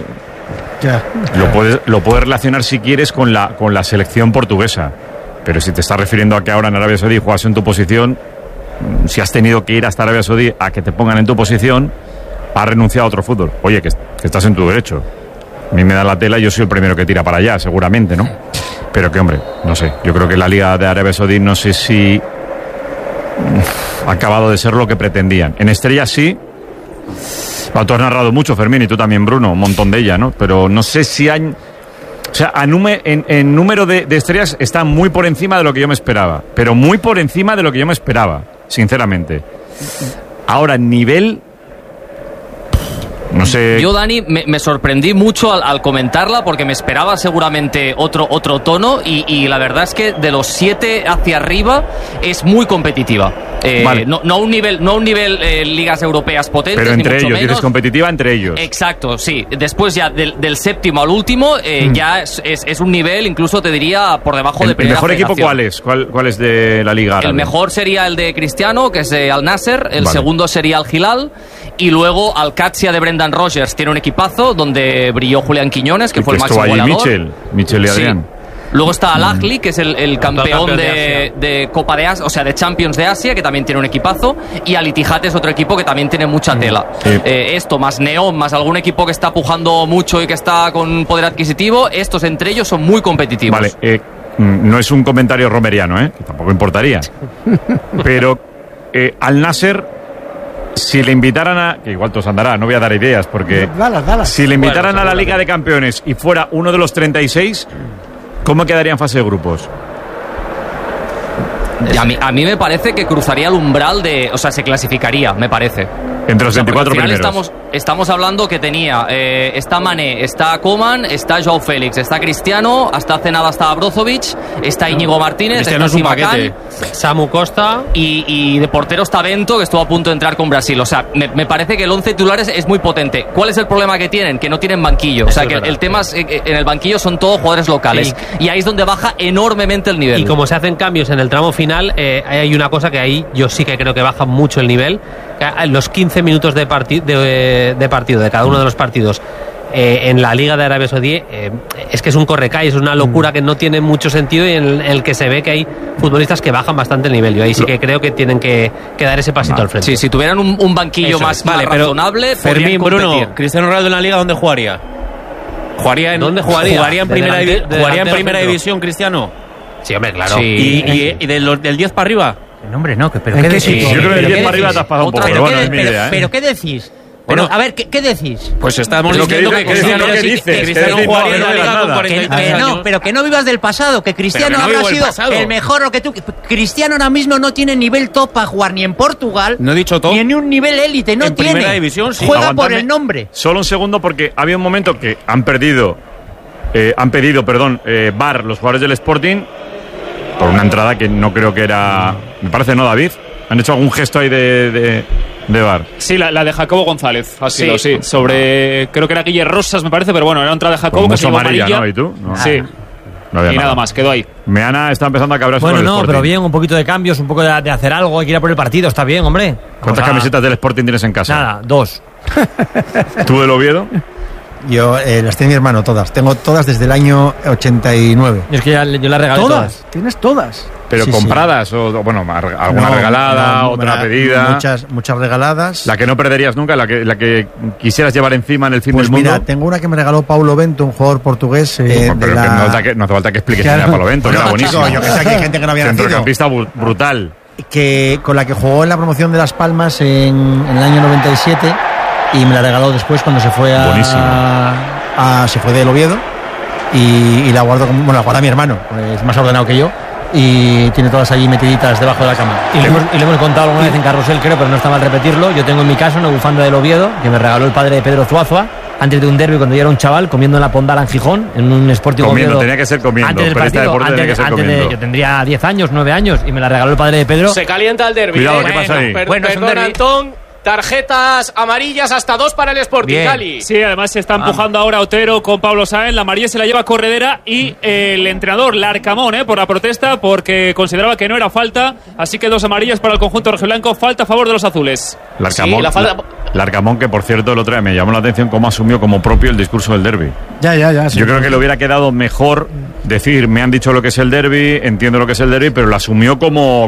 Lo puedes relacionar si quieres con la selección portuguesa. Pero si te estás refiriendo a que ahora en Arabia Saudí juegas en tu posición, si has tenido que ir hasta Arabia Saudí a que te pongan en tu posición, has renunciado a otro fútbol. Oye, que estás en tu derecho. A mí me da la tela y yo soy el primero que tira para allá, seguramente, ¿no? Pero que, hombre, no sé. Yo creo que la Liga de Arabia Saudí no sé si ha acabado de ser lo que pretendían. En Estrella sí. Tú has narrado mucho, Fermín, y tú también, Bruno, un montón de ella, ¿no? Pero no sé si hay... O sea, en número de estrellas está muy por encima de lo que yo me esperaba. Pero muy por encima de lo que yo me esperaba, sinceramente. Ahora, nivel... No sé.
Yo, Dani, me sorprendí mucho al comentarla porque me esperaba seguramente otro tono y la verdad es que de los 7 hacia arriba es muy competitiva.
Vale.
No a un nivel ligas europeas potentes,
pero entre
ni mucho
ellos,
menos.
Dices competitiva entre ellos.
Exacto, sí. Después ya del séptimo al último ya es un nivel, incluso te diría, por debajo de primera.
¿El mejor equipo cuál es? ¿Cuál es de la Liga Árabe?
El mejor sería el de Cristiano, que es de Al Nasser. El segundo sería Al Hilal. Y luego Al Qadsia de Brendan Rodgers tiene un equipazo donde brilló Julián Quiñones, que fue el máximo goleador.
Michel y Adrián.
Sí. Luego está Al Ahly, que es el campeón de Copa de Asia, o sea, de Champions de Asia, que también tiene un equipazo. Y Al Ittihad es otro equipo que también tiene mucha tela. Sí. Esto, más Neom, más algún equipo que está pujando mucho y que está con poder adquisitivo, estos entre ellos son muy competitivos.
Vale, no es un comentario romeriano, que tampoco importaría. Pero Al Nasser, si le invitaran a... que igual os andará, no voy a dar ideas, porque...
Dalas.
Si le invitaran a la Liga de Campeones y fuera uno de los 36... ¿cómo quedaría en fase de grupos?
A mí me parece que cruzaría el umbral de... O sea, se clasificaría, me parece.
Entre los 24 primeros.
Estamos hablando que tenía... está Mané, está Koeman, está Joao Félix, está Cristiano, hasta hace nada está Brozovic, está Íñigo Martínez,
Cristiano
está
es un paquete.
Samu Costa y de portero está Bento, que estuvo a punto de entrar con Brasil. O sea, me parece que el 11 titulares es muy potente. ¿Cuál es el problema que tienen? Que no tienen banquillo. O sea, que el tema es en el banquillo son todos jugadores locales. Sí. Y ahí es donde baja enormemente el nivel.
Y como se hacen cambios en el tramo final, hay una cosa que ahí yo sí que creo que baja mucho el nivel. Los 15 minutos de partido de cada uno de los partidos en la Liga de Arabia Saudí es que es un correcay, es una locura que no tiene mucho sentido y en el que se ve que hay futbolistas que bajan bastante el nivel. Yo ahí sí que creo que tienen que dar ese pasito al frente.
Sí, si tuvieran un banquillo más razonable,
Fermín, Bruno, Cristiano Ronaldo en la Liga, ¿dónde jugaría?
¿Dónde jugaría?
¿Jugaría en primera división, Cristiano?
Sí, hombre, claro.
Sí. ¿Y del 10 para arriba?
No, hombre, no. Pero
¿qué decís? Yo creo que del 10 para arriba te has pasado un poco, pero bueno, es mi idea.
¿Pero qué decís? Pero, a ver, ¿qué decís?
Pues estamos diciendo que Cristiano jugaría en la Liga con 43 años.
Pero que no vivas del pasado, que Cristiano habrá sido el mejor o que tú... Cristiano ahora mismo no tiene nivel top para jugar ni en Portugal,
no he dicho top,
ni en un nivel élite, no tiene.
Primera división, sí.
Juega por el nombre.
Solo un segundo, porque había un momento que han pedido VAR los jugadores del Sporting por una entrada que no creo que era... Me parece, ¿no, David? ¿Han hecho algún gesto ahí de VAR?
Sí, la de Jacobo González. Ha sido, sí. Sobre, creo que era Guille Rosas, me parece, pero bueno, era entrada de Jacobo.
Pues mucho amarilla, ¿no? ¿Y tú? No.
Sí.
No había
y nada más, quedó ahí.
Meana está empezando a cabrarse
bueno,
con el
no,
Sporting.
pero bien, un poquito de cambios, un poco de hacer algo, hay que ir a por el partido, está bien, hombre.
¿Cuántas camisetas del Sporting tienes en casa?
Nada, 2.
¿Tú del Oviedo?
Yo las tiene mi hermano, todas. Tengo todas desde el año 89.
Es que yo las regalé todas.
¿Tienes todas?
¿Pero compradas o, bueno, alguna regalada, otra pedida?
Muchas regaladas.
¿La que no perderías nunca? ¿La que quisieras llevar encima en el fin del mundo?
Mira, tengo una que me regaló Paulo Bento, un jugador portugués.
Pero que no hace falta que expliques quién era Paulo Bento, que era buenísimo.
Chico, yo que sé, que hay gente que no había nacido.
Centrocampista brutal.
Que con la que jugó en la promoción de Las Palmas en el año 97 y me la regaló después cuando se fue se fue del Oviedo y la guardo la guarda mi hermano, es más ordenado que yo y tiene todas allí metiditas debajo de la cama.
Y le hemos contado alguna vez en Carrusel, creo, pero no está mal repetirlo. Yo tengo en mi casa una bufanda del Oviedo que me regaló el padre de Pedro Zuazua antes de un derbi cuando yo era un chaval comiendo en la Pondala en Gijón, en un Sporting
comiendo,
Oviedo.
tenía que ser comiendo,
antes del
pero
partido,
este deporte tenía que ser comiendo.
yo tendría 10 años, 9 años y me la regaló el padre de Pedro.
Se calienta el derbi.
Cuidado, ¿qué pasa ahí?
Bueno, es un
Perdón,
derbi.
Antón. Tarjetas amarillas hasta 2 para el Sporting, Cali.
Sí, además se está empujando ahora Otero con Pablo Sáenz. La amarilla se la lleva Corredera y el entrenador Larcamón, por la protesta, porque consideraba que no era falta. Así que 2 amarillas para el conjunto rojiblanco. Falta a favor de los azules.
Larcamón,
Sí, la falta...
Larcamón, que por cierto el otro día me llamó la atención cómo asumió como propio el discurso del derbi.
Ya. Sí.
Yo creo que le hubiera quedado mejor decir, me han dicho lo que es el derbi, entiendo lo que es el derbi, pero lo asumió como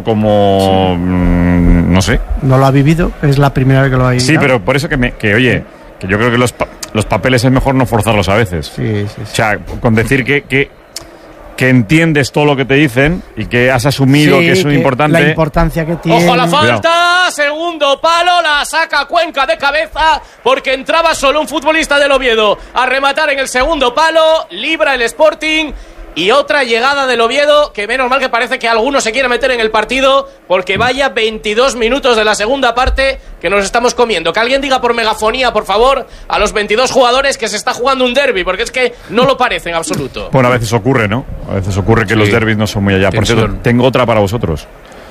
no sé.
No lo ha vivido, es la primera vez que lo ha vivido.
Sí, pero por eso que yo creo que los papeles es mejor no forzarlos a veces.
Sí.
O sea, con decir que entiendes todo lo que te dicen y que has asumido que es un importante.
La importancia que tiene.
¡Ojo a la falta! Segundo palo, la saca Cuenca de cabeza porque entraba solo un futbolista del Oviedo a rematar en el segundo palo, libra el Sporting. Y otra llegada del Oviedo, que menos mal que parece que alguno se quiere meter en el partido, porque vaya 22 minutos de la segunda parte que nos estamos comiendo. Que alguien diga por megafonía, por favor, a los 22 jugadores que se está jugando un derbi, porque es que no lo parece en absoluto.
Bueno, a veces ocurre, ¿no? A veces ocurre que los derbis no son muy allá. Por cierto, tengo otra para vosotros.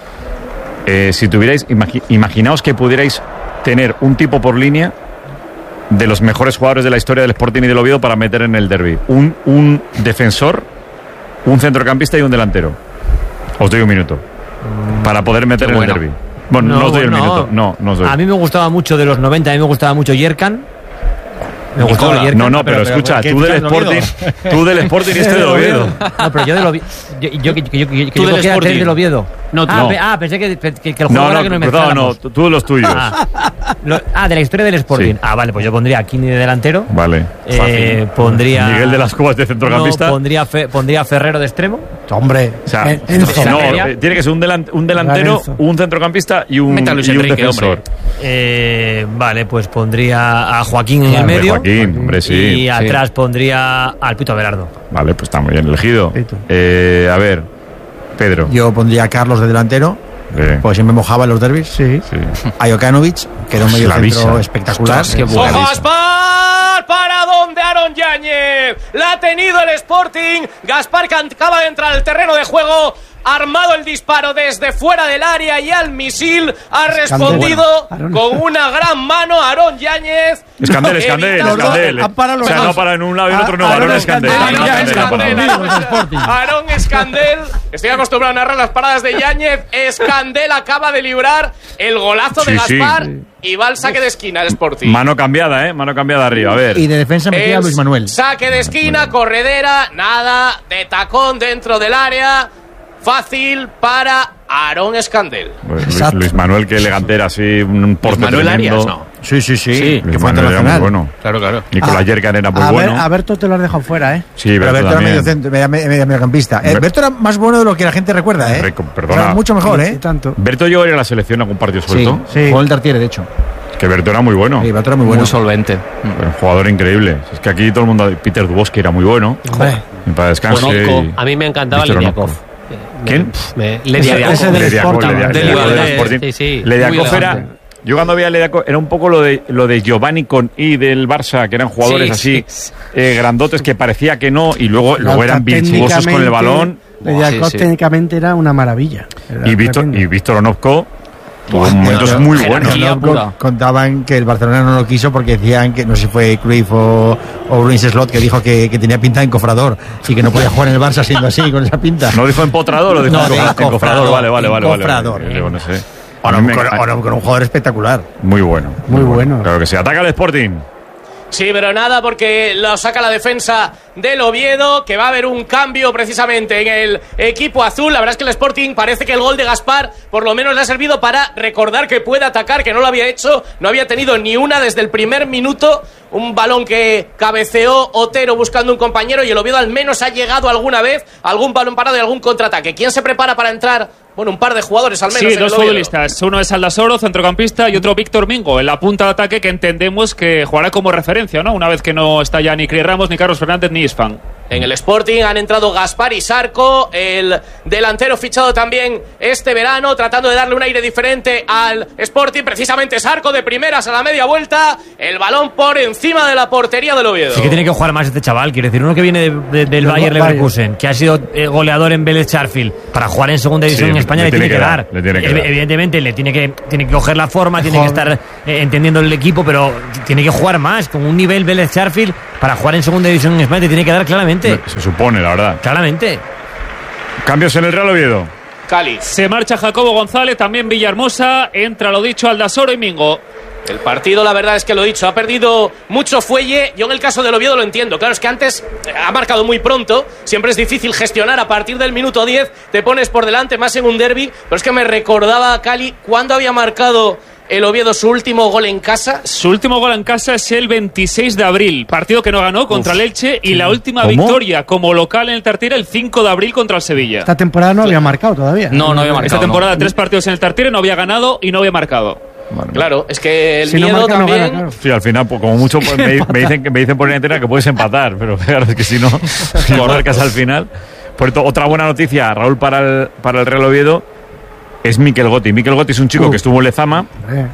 Si tuvierais, imaginaos que pudierais tener un tipo por línea de los mejores jugadores de la historia del Sporting y del Oviedo para meter en el derbi. Un defensor, un centrocampista y un delantero. Os doy un minuto para poder meter en el derbi. Bueno, no os doy el minuto. No os doy.
A mí me gustaba mucho de los 90, a mí me gustaba mucho Yerkan. Me gustaba Yerkan.
No, pero escucha, tú del Sporting y este del Oviedo.
No, pero yo del Oviedo. Yo cogía tres del Oviedo.
No, tú.
Pensé que el juego era que nos mezcláramos.
No, tú de los tuyos.
De la historia del Sporting.
Sí.
Vale, pues yo pondría a Kini de delantero.
Vale.
Pondría
Miguel de las Cubas de centrocampista.
Pondría a Ferrero de extremo.
Hombre,
o sea, tiene que ser un delantero, un centrocampista y un defensor.
Vale, pues pondría a Joaquín en el medio.
Joaquín, hombre, sí.
Y atrás pondría al Pito Abelardo.
Vale, pues está muy bien elegido. A ver, Pedro.
Yo pondría a Carlos de delantero. Pues siempre mojaba en los derbis.
Sí.
A Jokanovic, que era un medio centro espectacular.
¡Ojo a Gaspar! ¿Para dónde Aaron Yáñez? La ha tenido el Sporting. Gaspar, que acaba de entrar al terreno de juego, armado el disparo desde fuera del área y al misil ha respondido con una gran mano Aaron Yáñez.
Escandel. O sea, no para en un lado y en otro no. Aaron Escandel.
Aaron Escandel. Estoy acostumbrado a narrar las paradas de Yáñez. Escandel acaba de librar el golazo de Gaspar y va al saque de esquina el Sporting.
Mano cambiada, mano cambiada arriba, a ver.
Y de defensa metía a Luis Manuel.
Saque de esquina, Corredera, nada, de tacón dentro del área. Fácil para Aaron Escandel.
Luis Manuel, que elegante era así, un porte
Manuel
tremendo.
Arias, ¿no?
Sí.
Que fue internacional. Bueno.
Claro.
Nicolás Yerkan era muy bueno.
A Berto te lo has dejado fuera,
Sí,
pero Berto era mediocampista. Berto era más bueno de lo que la gente recuerda,
Perdona.
Era mucho mejor,
Tanto.
Berto llegó a ir a la selección algún partido suelto.
Sí. Jugó el Tartiere, de hecho.
Que Berto era muy bueno.
Sí, Berto era muy bueno.
Muy solvente.
Un jugador increíble. Es que aquí todo el mundo... Peter Dubovsky era muy bueno. Para descanse.
A mí me encantaba Lediakov.
¿Quién?
Lediakov
era... Yo cuando veía a Lediakov era un poco lo de Giovanni con I del Barça, que eran jugadores así grandotes que parecía que no y luego eran virtuosos con el balón.
Diakov técnicamente era una maravilla.
Y Víctor Onopko tuvo momentos muy buenos.
Contaban que el Barcelona no lo quiso porque decían que, no sé si fue Cruyff o Ruiz Slot, que dijo que tenía pinta de encofrador y que no podía jugar en el Barça siendo así, con esa pinta.
¿No dijo empotrador o dijo encofrador? Vale.
Encofrador. O con un jugador espectacular.
Muy bueno.
Muy bueno.
Claro que sí. Ataca el Sporting.
Sí, pero nada, porque lo saca la defensa del Oviedo, que va a haber un cambio precisamente en el equipo azul. La verdad es que el Sporting parece que el gol de Gaspar por lo menos le ha servido para recordar que puede atacar, que no lo había hecho, no había tenido ni una desde el primer minuto. Un balón que cabeceó Otero buscando un compañero y el Oviedo al menos ha llegado alguna vez algún balón parado y algún contraataque. ¿Quién se prepara para entrar? Bueno, un par de jugadores al menos.
Sí, dos futbolistas. Uno es Aldasoro, centrocampista, y otro Víctor Mingo, en la punta de ataque, que entendemos que jugará como referencia, ¿no? Una vez que no está ya ni Cris Ramos, ni Carlos Fernández, ni Isfan.
En el Sporting han entrado Gaspar y Sarco, el delantero fichado también este verano, tratando de darle un aire diferente al Sporting. Precisamente Sarco de primeras a la media vuelta, el balón por encima de la portería del Oviedo.
Sí que tiene que jugar más este chaval, quiere decir, uno que viene del Bayer Leverkusen, que ha sido goleador en Vélez Sarsfield, para jugar en segunda división en España le tiene que dar. Evidentemente le tiene que coger la forma, tiene que estar entendiendo el equipo, pero tiene que jugar más, con un nivel Vélez Sarsfield para jugar en segunda división en España te tiene que dar claramente.
Se supone, la verdad.
Claramente.
Cambios en el Real Oviedo.
Cali.
Se marcha Jacobo González, también Villahermosa, entra lo dicho Aldasoro y Mingo.
El partido, la verdad es que lo dicho, ha perdido mucho fuelle. Yo en el caso del Oviedo lo entiendo. Claro, es que antes ha marcado muy pronto. Siempre es difícil gestionar. A partir del minuto 10 te pones por delante, más en un derbi. Pero es que me recordaba a Cali cuando había marcado el Oviedo su último gol en casa.
Su último gol en casa es el 26 de abril, partido que no ganó contra el Elche, y la última victoria como local en el Tartiere el 5 de abril contra el Sevilla.
Esta temporada no había marcado todavía.
No había marcado.
Esta temporada 3 partidos en el Tartiere, no había ganado y no había marcado.
Bueno,
claro, es que el miedo no también.
Gana, claro. Sí, al final, pues, como mucho pues, me dicen por entera que puedes empatar, pero claro, es que si no, marcas al final. Por cierto, otra buena noticia, Raúl, para el Real Oviedo, es Mikel Gotti. Mikel Gotti es un chico que estuvo en Lezama,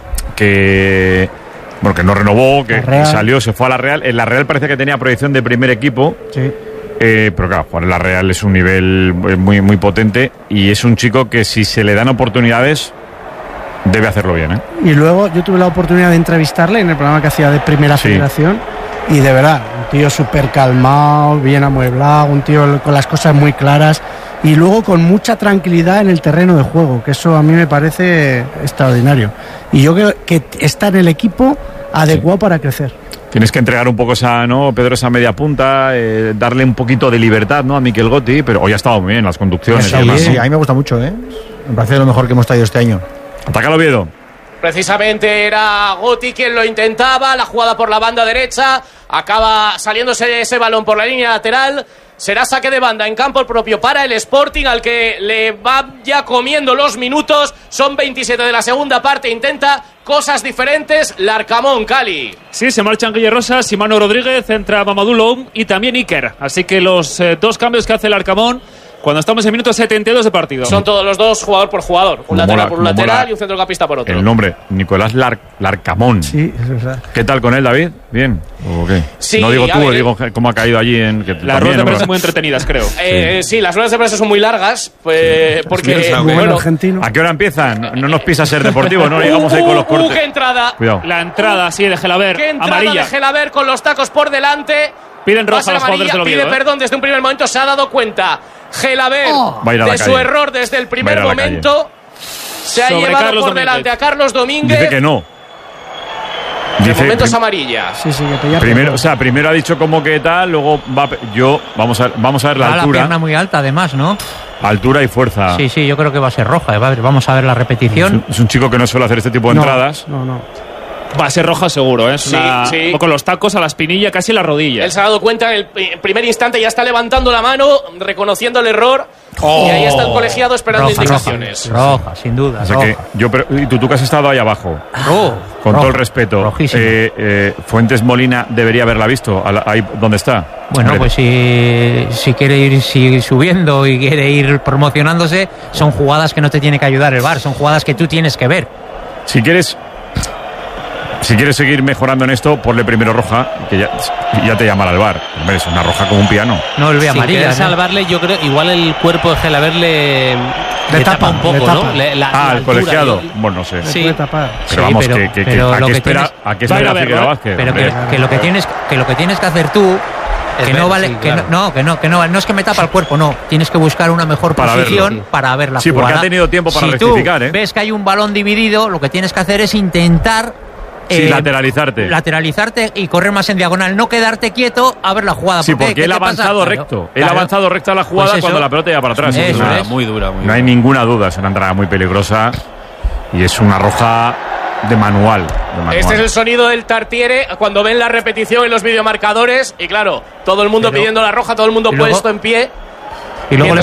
que no renovó, que salió, se fue a la Real. En la Real parece que tenía proyección de primer equipo.
Sí.
Pero claro, jugar en la Real es un nivel muy, muy potente, y es un chico que si se le dan oportunidades debe hacerlo bien, ¿eh?
Y luego yo tuve la oportunidad de entrevistarle en el programa que hacía de Primera Federación, y de verdad, un tío súper calmado, bien amueblado, un tío con las cosas muy claras y luego con mucha tranquilidad en el terreno de juego, que eso a mí me parece extraordinario. Y yo creo que está en el equipo adecuado para crecer.
Tienes que entregar un poco esa, ¿no, Pedro, esa media punta, darle un poquito de libertad, ¿no, a Mikel Gotti? Pero hoy ha estado muy bien las conducciones.
Sí, a mí me gusta mucho, ¿eh? Me parece lo mejor que hemos traído este año.
Ataca el Oviedo.
Precisamente era Gotti quien lo intentaba, la jugada por la banda derecha, acaba saliéndose ese balón por la línea lateral. Será saque de banda en campo propio para el Sporting, al que le va ya comiendo los minutos. Son 27 de la segunda parte, intenta cosas diferentes Larcamón, Cali.
Sí, se marchan Guille Rosas y Manu Rodríguez, entra Mamadou Loum y también Iker. Así que los dos cambios que hace el Larcamón cuando estamos en minuto 72 de partido.
Son todos los dos jugador por jugador. Un lateral por un lateral y un centrocampista por otro.
El nombre, Nicolás Larcamón.
Sí, es verdad.
¿Qué tal con él, David? ¿Bien? ¿O qué?
Sí,
no digo tú, digo cómo ha caído allí en... Que
las ruedas de prensa son muy entretenidas, creo.
Sí, las ruedas de prensa son muy largas, pues, porque...
Bueno, argentino.
¿A qué hora empiezan? No nos pisa ser deportivo, no llegamos ahí con los cortes.
¡Qué entrada!
Cuidado.
La entrada, sí, de Gelaber,
¡Qué entrada
amarilla!
de Gelaber con los tacos por delante!
Piden roja a los jugadores del Oviedo.
Pide perdón desde un primer momento, se ha dado cuenta Gelaber de su error desde el primer momento. Se ha llevado
Carlos
por delante a Carlos Domínguez.
Dice que no.
De momento es amarilla.
Sí, que
primero ha dicho como que tal, luego vamos a ver la altura.
La pierna muy alta, además, ¿no?
Altura y fuerza.
Sí, yo creo que va a ser roja. Vamos a ver la repetición.
Es un chico que no suele hacer este tipo de entradas.
No.
Va a ser roja seguro, ¿eh?
Sí.
Con los tacos a la espinilla, casi la rodilla.
Él se ha dado cuenta en el primer instante, ya está levantando la mano, reconociendo el error. Y ahí está el colegiado esperando indicaciones.
Roja, sin duda.
O sea que y tú que has estado ahí abajo. Con todo el respeto. Fuentes Molina debería haberla visto, ahí donde está.
Bueno, pues si quiere ir subiendo y quiere ir promocionándose, son jugadas que no te tiene que ayudar el VAR, son jugadas que tú tienes que ver.
Si quieres... Si quieres seguir mejorando en esto, ponle primero roja, que ya te llamará al VAR. Hombre, es una roja como un piano.
No, el ve amarilla.
Si salvarle, yo creo, igual el cuerpo de Gelaber le tapa un poco, ¿no?
El colegiado. Bueno, no sé.
Sí.
Pero vamos, ¿a qué espera Figueroa Vázquez?
Pero que lo que tienes que hacer tú, que no vale, no es que me tapa el cuerpo, no. Tienes que buscar una mejor posición para ver la jugada.
Sí, porque ha tenido tiempo para rectificar,
tú ves que hay un balón dividido, lo que tienes que hacer es intentar lateralizarte y correr más en diagonal, no quedarte quieto a ver la jugada.
Sí, porque él ha avanzado recto. Él ha avanzado recto a la jugada cuando la pelota iba para atrás.
Muy dura.
No hay ninguna duda, es una entrada muy peligrosa y es una roja de manual.
Este es el sonido del Tartiere cuando ven la repetición en los videomarcadores y claro, todo el mundo pidiendo la roja, todo el mundo puesto en pie.
Y luego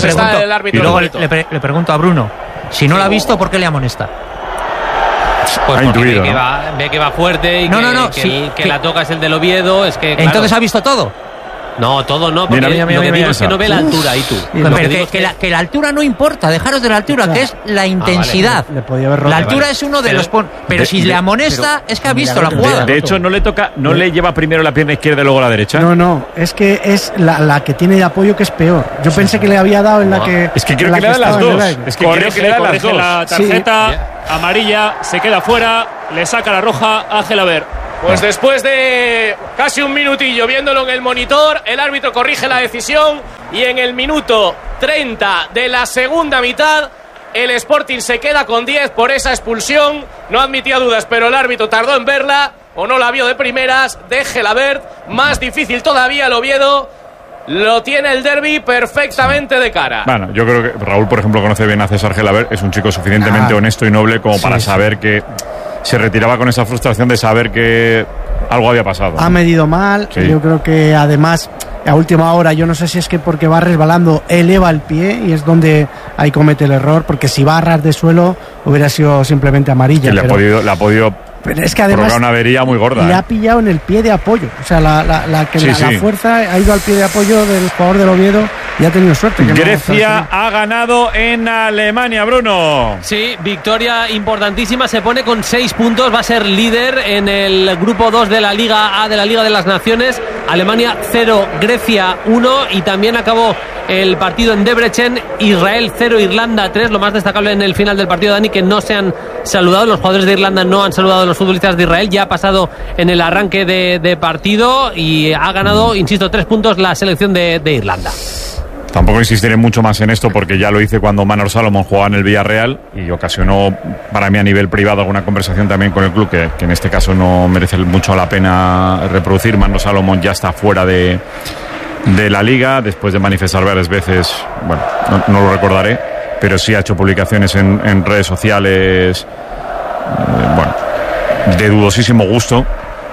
le pregunto a Bruno, si no la ha visto, ¿por qué le amonesta?
Pues porque ve que va fuerte y que la toca es el del Oviedo. Es que, claro.
Entonces ha visto todo.
No, todo no, porque lo que digo es que no ve la altura ahí tú.
Pero que la altura no importa, dejaros de la altura, que es la intensidad. La altura es uno de los... Pero si le amonesta, es que ha visto la jugada.
De hecho, no le lleva primero la pierna izquierda y luego la derecha.
No, es que es la que tiene de apoyo que es peor. Yo pensé que le había dado en la que...
Es que creo que le dan las dos. Es que creo que le dan las dos.
La tarjeta amarilla, se queda fuera, le saca la roja a Gelaber.
Pues después de casi un minutillo viéndolo en el monitor, el árbitro corrige la decisión y en el minuto 30 de la segunda mitad el Sporting se queda con 10 por esa expulsión. No admitía dudas, pero el árbitro tardó en verla o no la vio de primeras. De Gelabert, más difícil todavía el Oviedo. Lo tiene el derbi perfectamente de cara.
Bueno, yo creo que Raúl, por ejemplo, conoce bien a César Gelabert. Es un chico suficientemente honesto y noble como para saber que se retiraba con esa frustración de saber que algo había pasado.
Ha medido mal. Yo creo que además a última hora, yo no sé si es que porque va resbalando eleva el pie y es donde ahí comete el error, porque si va a ras de suelo hubiera sido simplemente amarilla.
Le ha podido
pero es que además
provocar una avería muy gorda.
Le ha pillado en el pie de apoyo. O sea, la fuerza ha ido al pie de apoyo del jugador del Oviedo y ha tenido suerte.
Grecia ha ganado en Alemania, Bruno.
Sí, victoria importantísima. Se pone con 6 puntos. Va a ser líder en el grupo 2 de la Liga A de la Liga de las Naciones. Alemania 0, Grecia 1. Y también acabó el partido en Debrecen. Israel 0, Irlanda 3. Lo más destacable en el final del partido, Dani, que no se han saludado. Los jugadores de Irlanda no han saludado a los futbolistas de Israel. Ya ha pasado en el arranque de partido y ha ganado, insisto, 3 puntos la selección de Irlanda.
Tampoco insistiré mucho más en esto porque ya lo hice cuando Manor Salomón jugaba en el Villarreal y ocasionó para mí a nivel privado alguna conversación también con el club que en este caso no merece mucho la pena reproducir. Manor Salomón ya está fuera de la liga después de manifestar varias veces, bueno, no lo recordaré, pero sí ha hecho publicaciones en redes sociales, bueno, de dudosísimo gusto,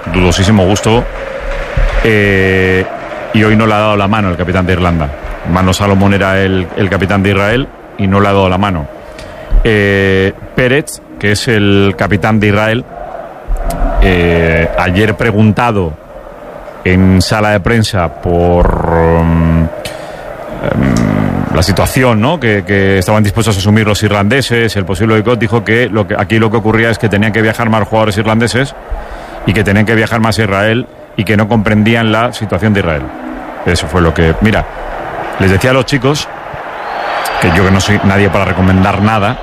y hoy no le ha dado la mano el capitán de Irlanda. Manor Salomón era el capitán de Israel y no le ha dado la mano. Pérez, que es el capitán de Israel, ayer preguntado en sala de prensa por la situación, ¿no? que estaban dispuestos a asumir los irlandeses, el posible boicot, dijo que aquí lo que ocurría es que tenían que viajar más jugadores irlandeses y que tenían que viajar más a Israel y que no comprendían la situación de Israel. Eso fue lo que... Mira, les decía a los chicos, que yo que no soy nadie para recomendar nada,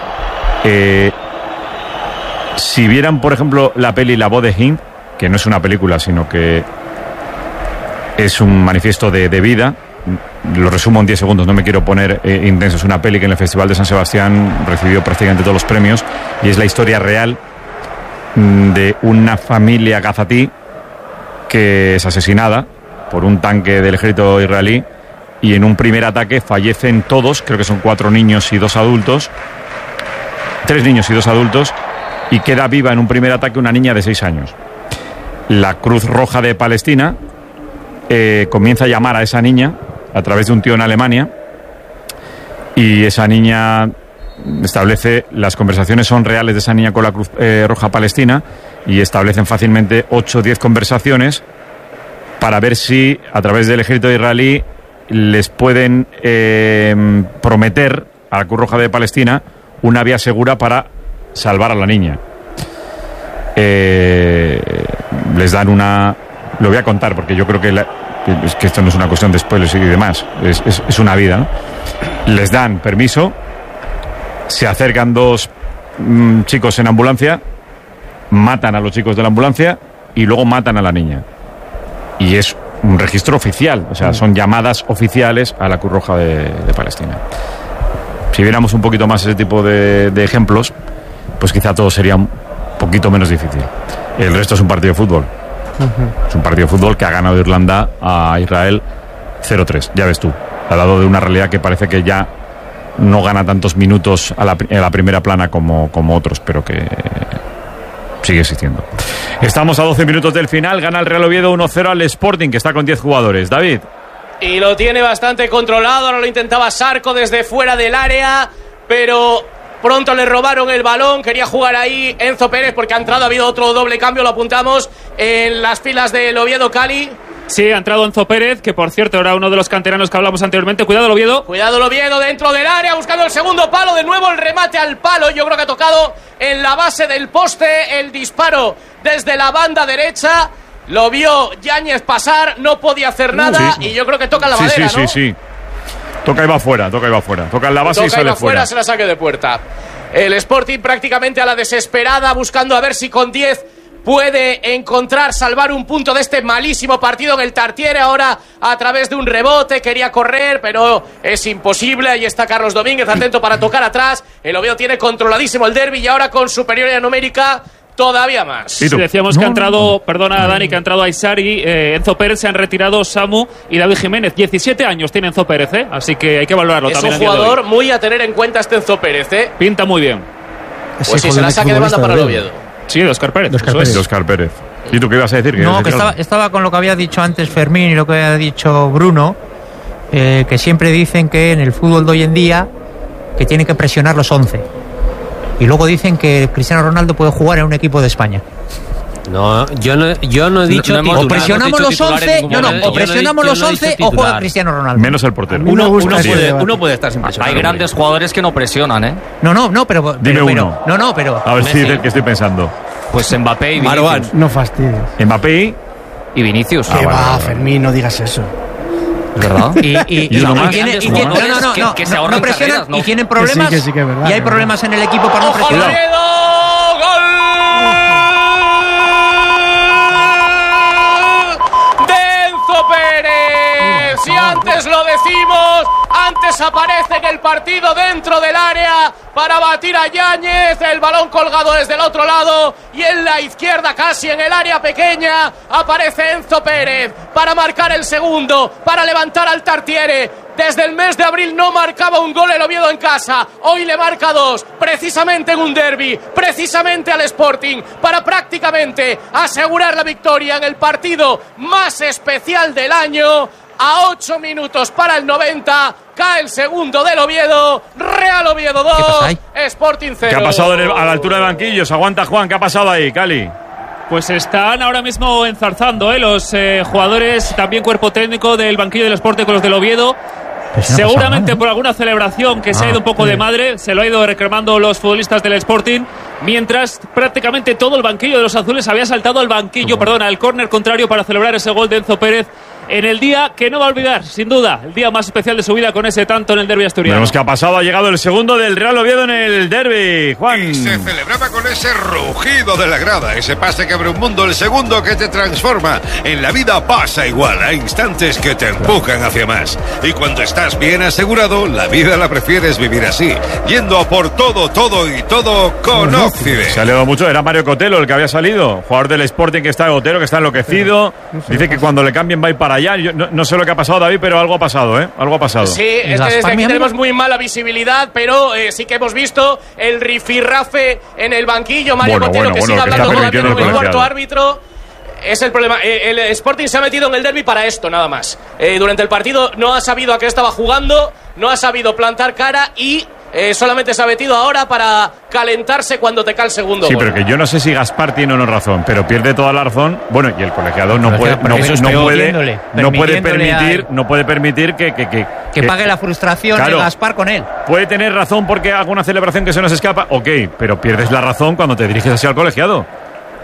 si vieran, por ejemplo, la peli La voz de Hind, que no es una película, sino que es un manifiesto de vida, lo resumo en 10 segundos, no me quiero poner intenso, es una peli que en el Festival de San Sebastián recibió prácticamente todos los premios y es la historia real de una familia gazatí que es asesinada por un tanque del ejército israelí y en un primer ataque fallecen todos, creo que son 4 niños y 2 adultos, 3 niños y 2 adultos, y queda viva en un primer ataque una niña de 6 años. La Cruz Roja de Palestina comienza a llamar a esa niña a través de un tío en Alemania y esa niña establece, las conversaciones son reales de esa niña con la Cruz Roja Palestina y establecen fácilmente 8 o 10 conversaciones para ver si a través del ejército israelí les pueden prometer a la Cruz Roja de Palestina una vía segura para salvar a la niña. les dan una... Lo voy a contar porque yo creo que es que esto no es una cuestión de spoilers y demás, es una vida, ¿no? Les dan permiso, se acercan 2 chicos en ambulancia, matan a los chicos de la ambulancia y luego matan a la niña. Y es un registro oficial, o sea, son llamadas oficiales a la Cruz Roja de Palestina. Si viéramos un poquito más ese tipo de ejemplos, pues quizá todo sería un poquito menos difícil. El resto es un partido de fútbol. Es un partido de fútbol que ha ganado Irlanda a Israel 0-3, ya ves tú. Ha dado de una realidad que parece que ya no gana tantos minutos a la primera plana como otros, pero que sigue existiendo. Estamos a 12 minutos del final, gana el Real Oviedo 1-0 al Sporting, que está con 10 jugadores. David.
Y lo tiene bastante controlado, ahora lo intentaba Sarco desde fuera del área, pero pronto le robaron el balón, quería jugar ahí Enzo Pérez porque ha entrado, ha habido otro doble cambio, lo apuntamos en las filas del Oviedo. Cali.
Sí, ha entrado Enzo Pérez, que por cierto era uno de los canteranos que hablamos anteriormente. Cuidado el Oviedo.
Cuidado el Oviedo dentro del área, buscando el segundo palo. De nuevo el remate al palo. Yo creo que ha tocado en la base del poste. El disparo desde la banda derecha. Lo vio Yáñez pasar, no podía hacer nada. Sí. Y yo creo que toca la madera, ¿no?
Sí. Toca y va fuera. Toca en la base y sale fuera.
Se la saque de puerta. El Sporting prácticamente a la desesperada, buscando a ver si con 10 puede encontrar, salvar un punto de este malísimo partido en el Tartiere. Ahora a través de un rebote quería correr, pero es imposible. Ahí está Carlos Domínguez, atento para tocar atrás. El Oviedo tiene controladísimo el derbi y ahora con superioridad numérica todavía más.
Sí, decíamos que ha entrado, perdona Dani, que ha entrado Aysari, Enzo Pérez, se han retirado Samu y David Jiménez. 17 años tiene Enzo Pérez, así que hay que valorarlo también.
Es un jugador muy a tener en cuenta este Enzo Pérez,
Pinta muy bien.
Pues sí, se la saque de banda para el Oviedo.
Sí, de Óscar Pérez.
De Óscar Pérez. ¿Y tú qué ibas a decir?
No, que estaba con lo que había dicho antes Fermín y lo que había dicho Bruno, que siempre dicen que en el fútbol de hoy en día que tienen que presionar los 11. Y luego dicen que Cristiano Ronaldo puede jugar en un equipo de España.
No, yo no he dicho
o presionamos los 11, o presionamos los 11 o juega Cristiano Ronaldo.
Menos el portero.
Uno puede estar sin presionar.
Hay grandes jugadores que no presionan, ¿eh?
No, pero
dime uno.
Pero
a ver si es el que estoy pensando.
Pues Mbappé y Vinicius.
No fastidies.
Mbappé
y Vinicius.
¿Qué va, Fermín? No digas eso.
¿Es verdad?
No presionan y tienen problemas.
Sí, que es verdad,
y hay problemas en el equipo para no presionar.
Pérez, si antes lo decimos, antes aparece en el partido dentro del área para batir a Yáñez, el balón colgado desde el otro lado y en la izquierda casi en el área pequeña aparece Enzo Pérez para marcar el segundo, para levantar al Tartiere. Desde el mes de abril no marcaba un gol el Oviedo en casa. Hoy le marca 2, precisamente en un derbi, precisamente al Sporting, para prácticamente asegurar la victoria en el partido más especial del año. A 8 minutos para el 90, cae el segundo del Oviedo. Real Oviedo 2, Sporting 0.
¿Qué ha pasado a la altura de banquillos? Aguanta Juan, ¿qué ha pasado ahí, Cali?
Pues están ahora mismo enzarzando los jugadores, también cuerpo técnico del banquillo del Sporting con los del Oviedo. Seguramente por alguna celebración que se ha ido un poco de madre, se lo ha ido reclamando los futbolistas del Sporting, mientras prácticamente todo el banquillo de los azules había saltado al córner contrario para celebrar ese gol de Enzo Pérez en el día que no va a olvidar, sin duda, el día más especial de su vida con ese tanto en el derbi asturiano.
Veremos qué ha pasado, ha llegado el segundo del Real Oviedo en el derbi, Juan.
Y se celebraba con ese rugido de la grada, ese pase que abre un mundo, el segundo que te transforma. En la vida pasa igual, hay instantes que te empujan hacia más. Y cuando estás bien asegurado, la vida la prefieres vivir así, yendo a por todo con Occident.
Se ha leído mucho, era Mario Cotelo el que había salido, jugador del Sporting que está agotero, que está enloquecido. Dice que cuando le cambien va a ir para allá. Yo no sé lo que ha pasado, David, pero algo ha pasado, ¿eh? Algo ha pasado.
Sí, es que desde aquí tenemos muy mala visibilidad, pero sí que hemos visto el rifirrafe en el banquillo. Mario Cotelo que sigue hablando con el cuarto árbitro. Es el problema. El Sporting se ha metido en el derbi para esto, nada más. Durante el partido no ha sabido a qué estaba jugando, no ha sabido plantar cara y solamente se ha metido ahora para calentarse cuando te cae el segundo gol.
Pero que yo no sé si Gaspar tiene o no razón, pero pierde toda la razón. Bueno, y el colegiado no puede permitir
que pague la frustración de Gaspar con él.
Puede tener razón porque alguna celebración que se nos escapa, ok, pero pierdes la razón cuando te diriges hacia el colegiado.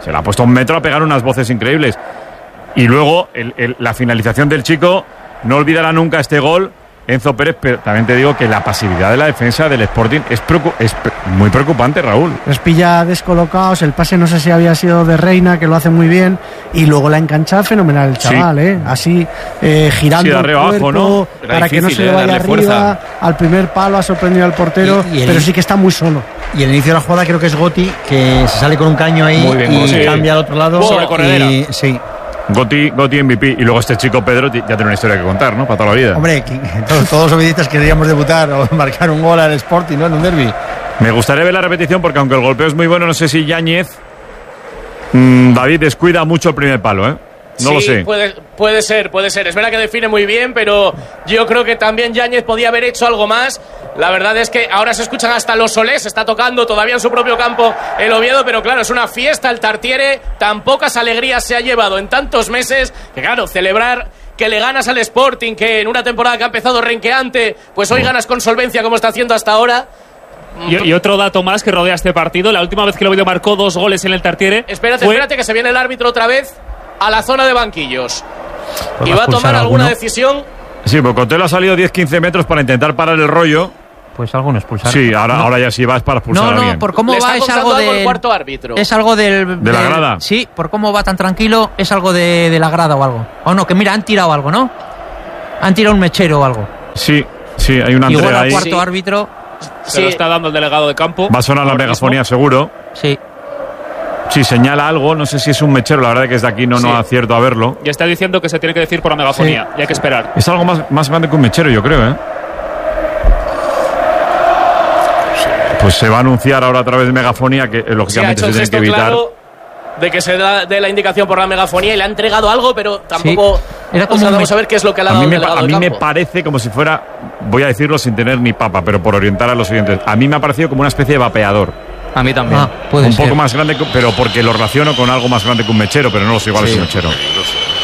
Se la ha puesto 1 metro a pegar unas voces increíbles. Y luego la finalización del chico, no olvidará nunca este gol, Enzo Pérez, pero también te digo que la pasividad de la defensa del Sporting es muy preocupante, Raúl.
Los pilla descolocados, el pase no sé si había sido de Reina, que lo hace muy bien, y luego la enganchada fenomenal el chaval, así girando el cuerpo, abajo, ¿no? Para que no se le vaya arriba, fuerza. Al primer palo ha sorprendido al portero, pero sí que está muy solo.
Y el inicio de la jugada creo que es Gotti, que se sale con un caño ahí y cambia al otro lado.
Sobre corredera. Sí. Gotti MVP, y luego este chico Pedro ya tiene una historia que contar, ¿no? Para toda la vida.
Hombre, todos los obedistas queríamos debutar o marcar un gol al Sporting, ¿no? En un derbi.
Me gustaría ver la repetición porque aunque el golpeo es muy bueno, no sé si Yáñez David descuida mucho el primer palo, ¿eh? No lo sé.
Puede ser. Es verdad que define muy bien, pero yo creo que también Yáñez podía haber hecho algo más. La verdad es que ahora se escuchan hasta los Solés, está tocando todavía en su propio campo el Oviedo, pero claro, es una fiesta el Tartiere, tan pocas alegrías se ha llevado en tantos meses, que claro, celebrar que le ganas al Sporting, que en una temporada que ha empezado renqueante, pues hoy ganas con solvencia como está haciendo hasta ahora.
Y otro dato más que rodea este partido, la última vez que el Oviedo marcó 2 goles en el Tartiere.
Espérate que se viene el árbitro otra vez a la zona de banquillos y va a tomar alguna decisión.
Sí, porque Cotello ha salido 10-15 metros para intentar parar el rollo.
Pues alguno expulsar.
Sí, ahora ya sí vas para expulsar a alguien.
No, por cómo va es algo del
cuarto árbitro.
Es algo del
¿De la grada?
Sí, por cómo va tan tranquilo es algo de la grada o algo. O no, que mira, han tirado algo, ¿no? Han tirado un mechero o algo.
Sí, hay una entrega
igual al
ahí.
cuarto árbitro
se lo está dando el delegado de campo.
Va a sonar la megafonía seguro.
Sí.
Sí, señala algo, no sé si es un mechero, la verdad es que desde aquí no acierto a verlo.
Y está diciendo que se tiene que decir por la megafonía, y hay que esperar.
Es algo más grande que un mechero, yo creo, ¿eh? Pues se va a anunciar ahora a través de megafonía que lógicamente se tiene que evitar.
Claro de que se da de la indicación por la megafonía y le ha entregado algo, pero tampoco
era como
vamos a ver qué es lo que le ha dado el delegado
a mí
del
me
campo.
parece como si fuera, voy a decirlo sin tener ni papa, pero por orientar a los oyentes, a mí me ha parecido como una especie de vapeador.
A mí también.
Un poco más grande, pero porque lo relaciono con algo más grande que un mechero, pero no lo sé, igual es un mechero.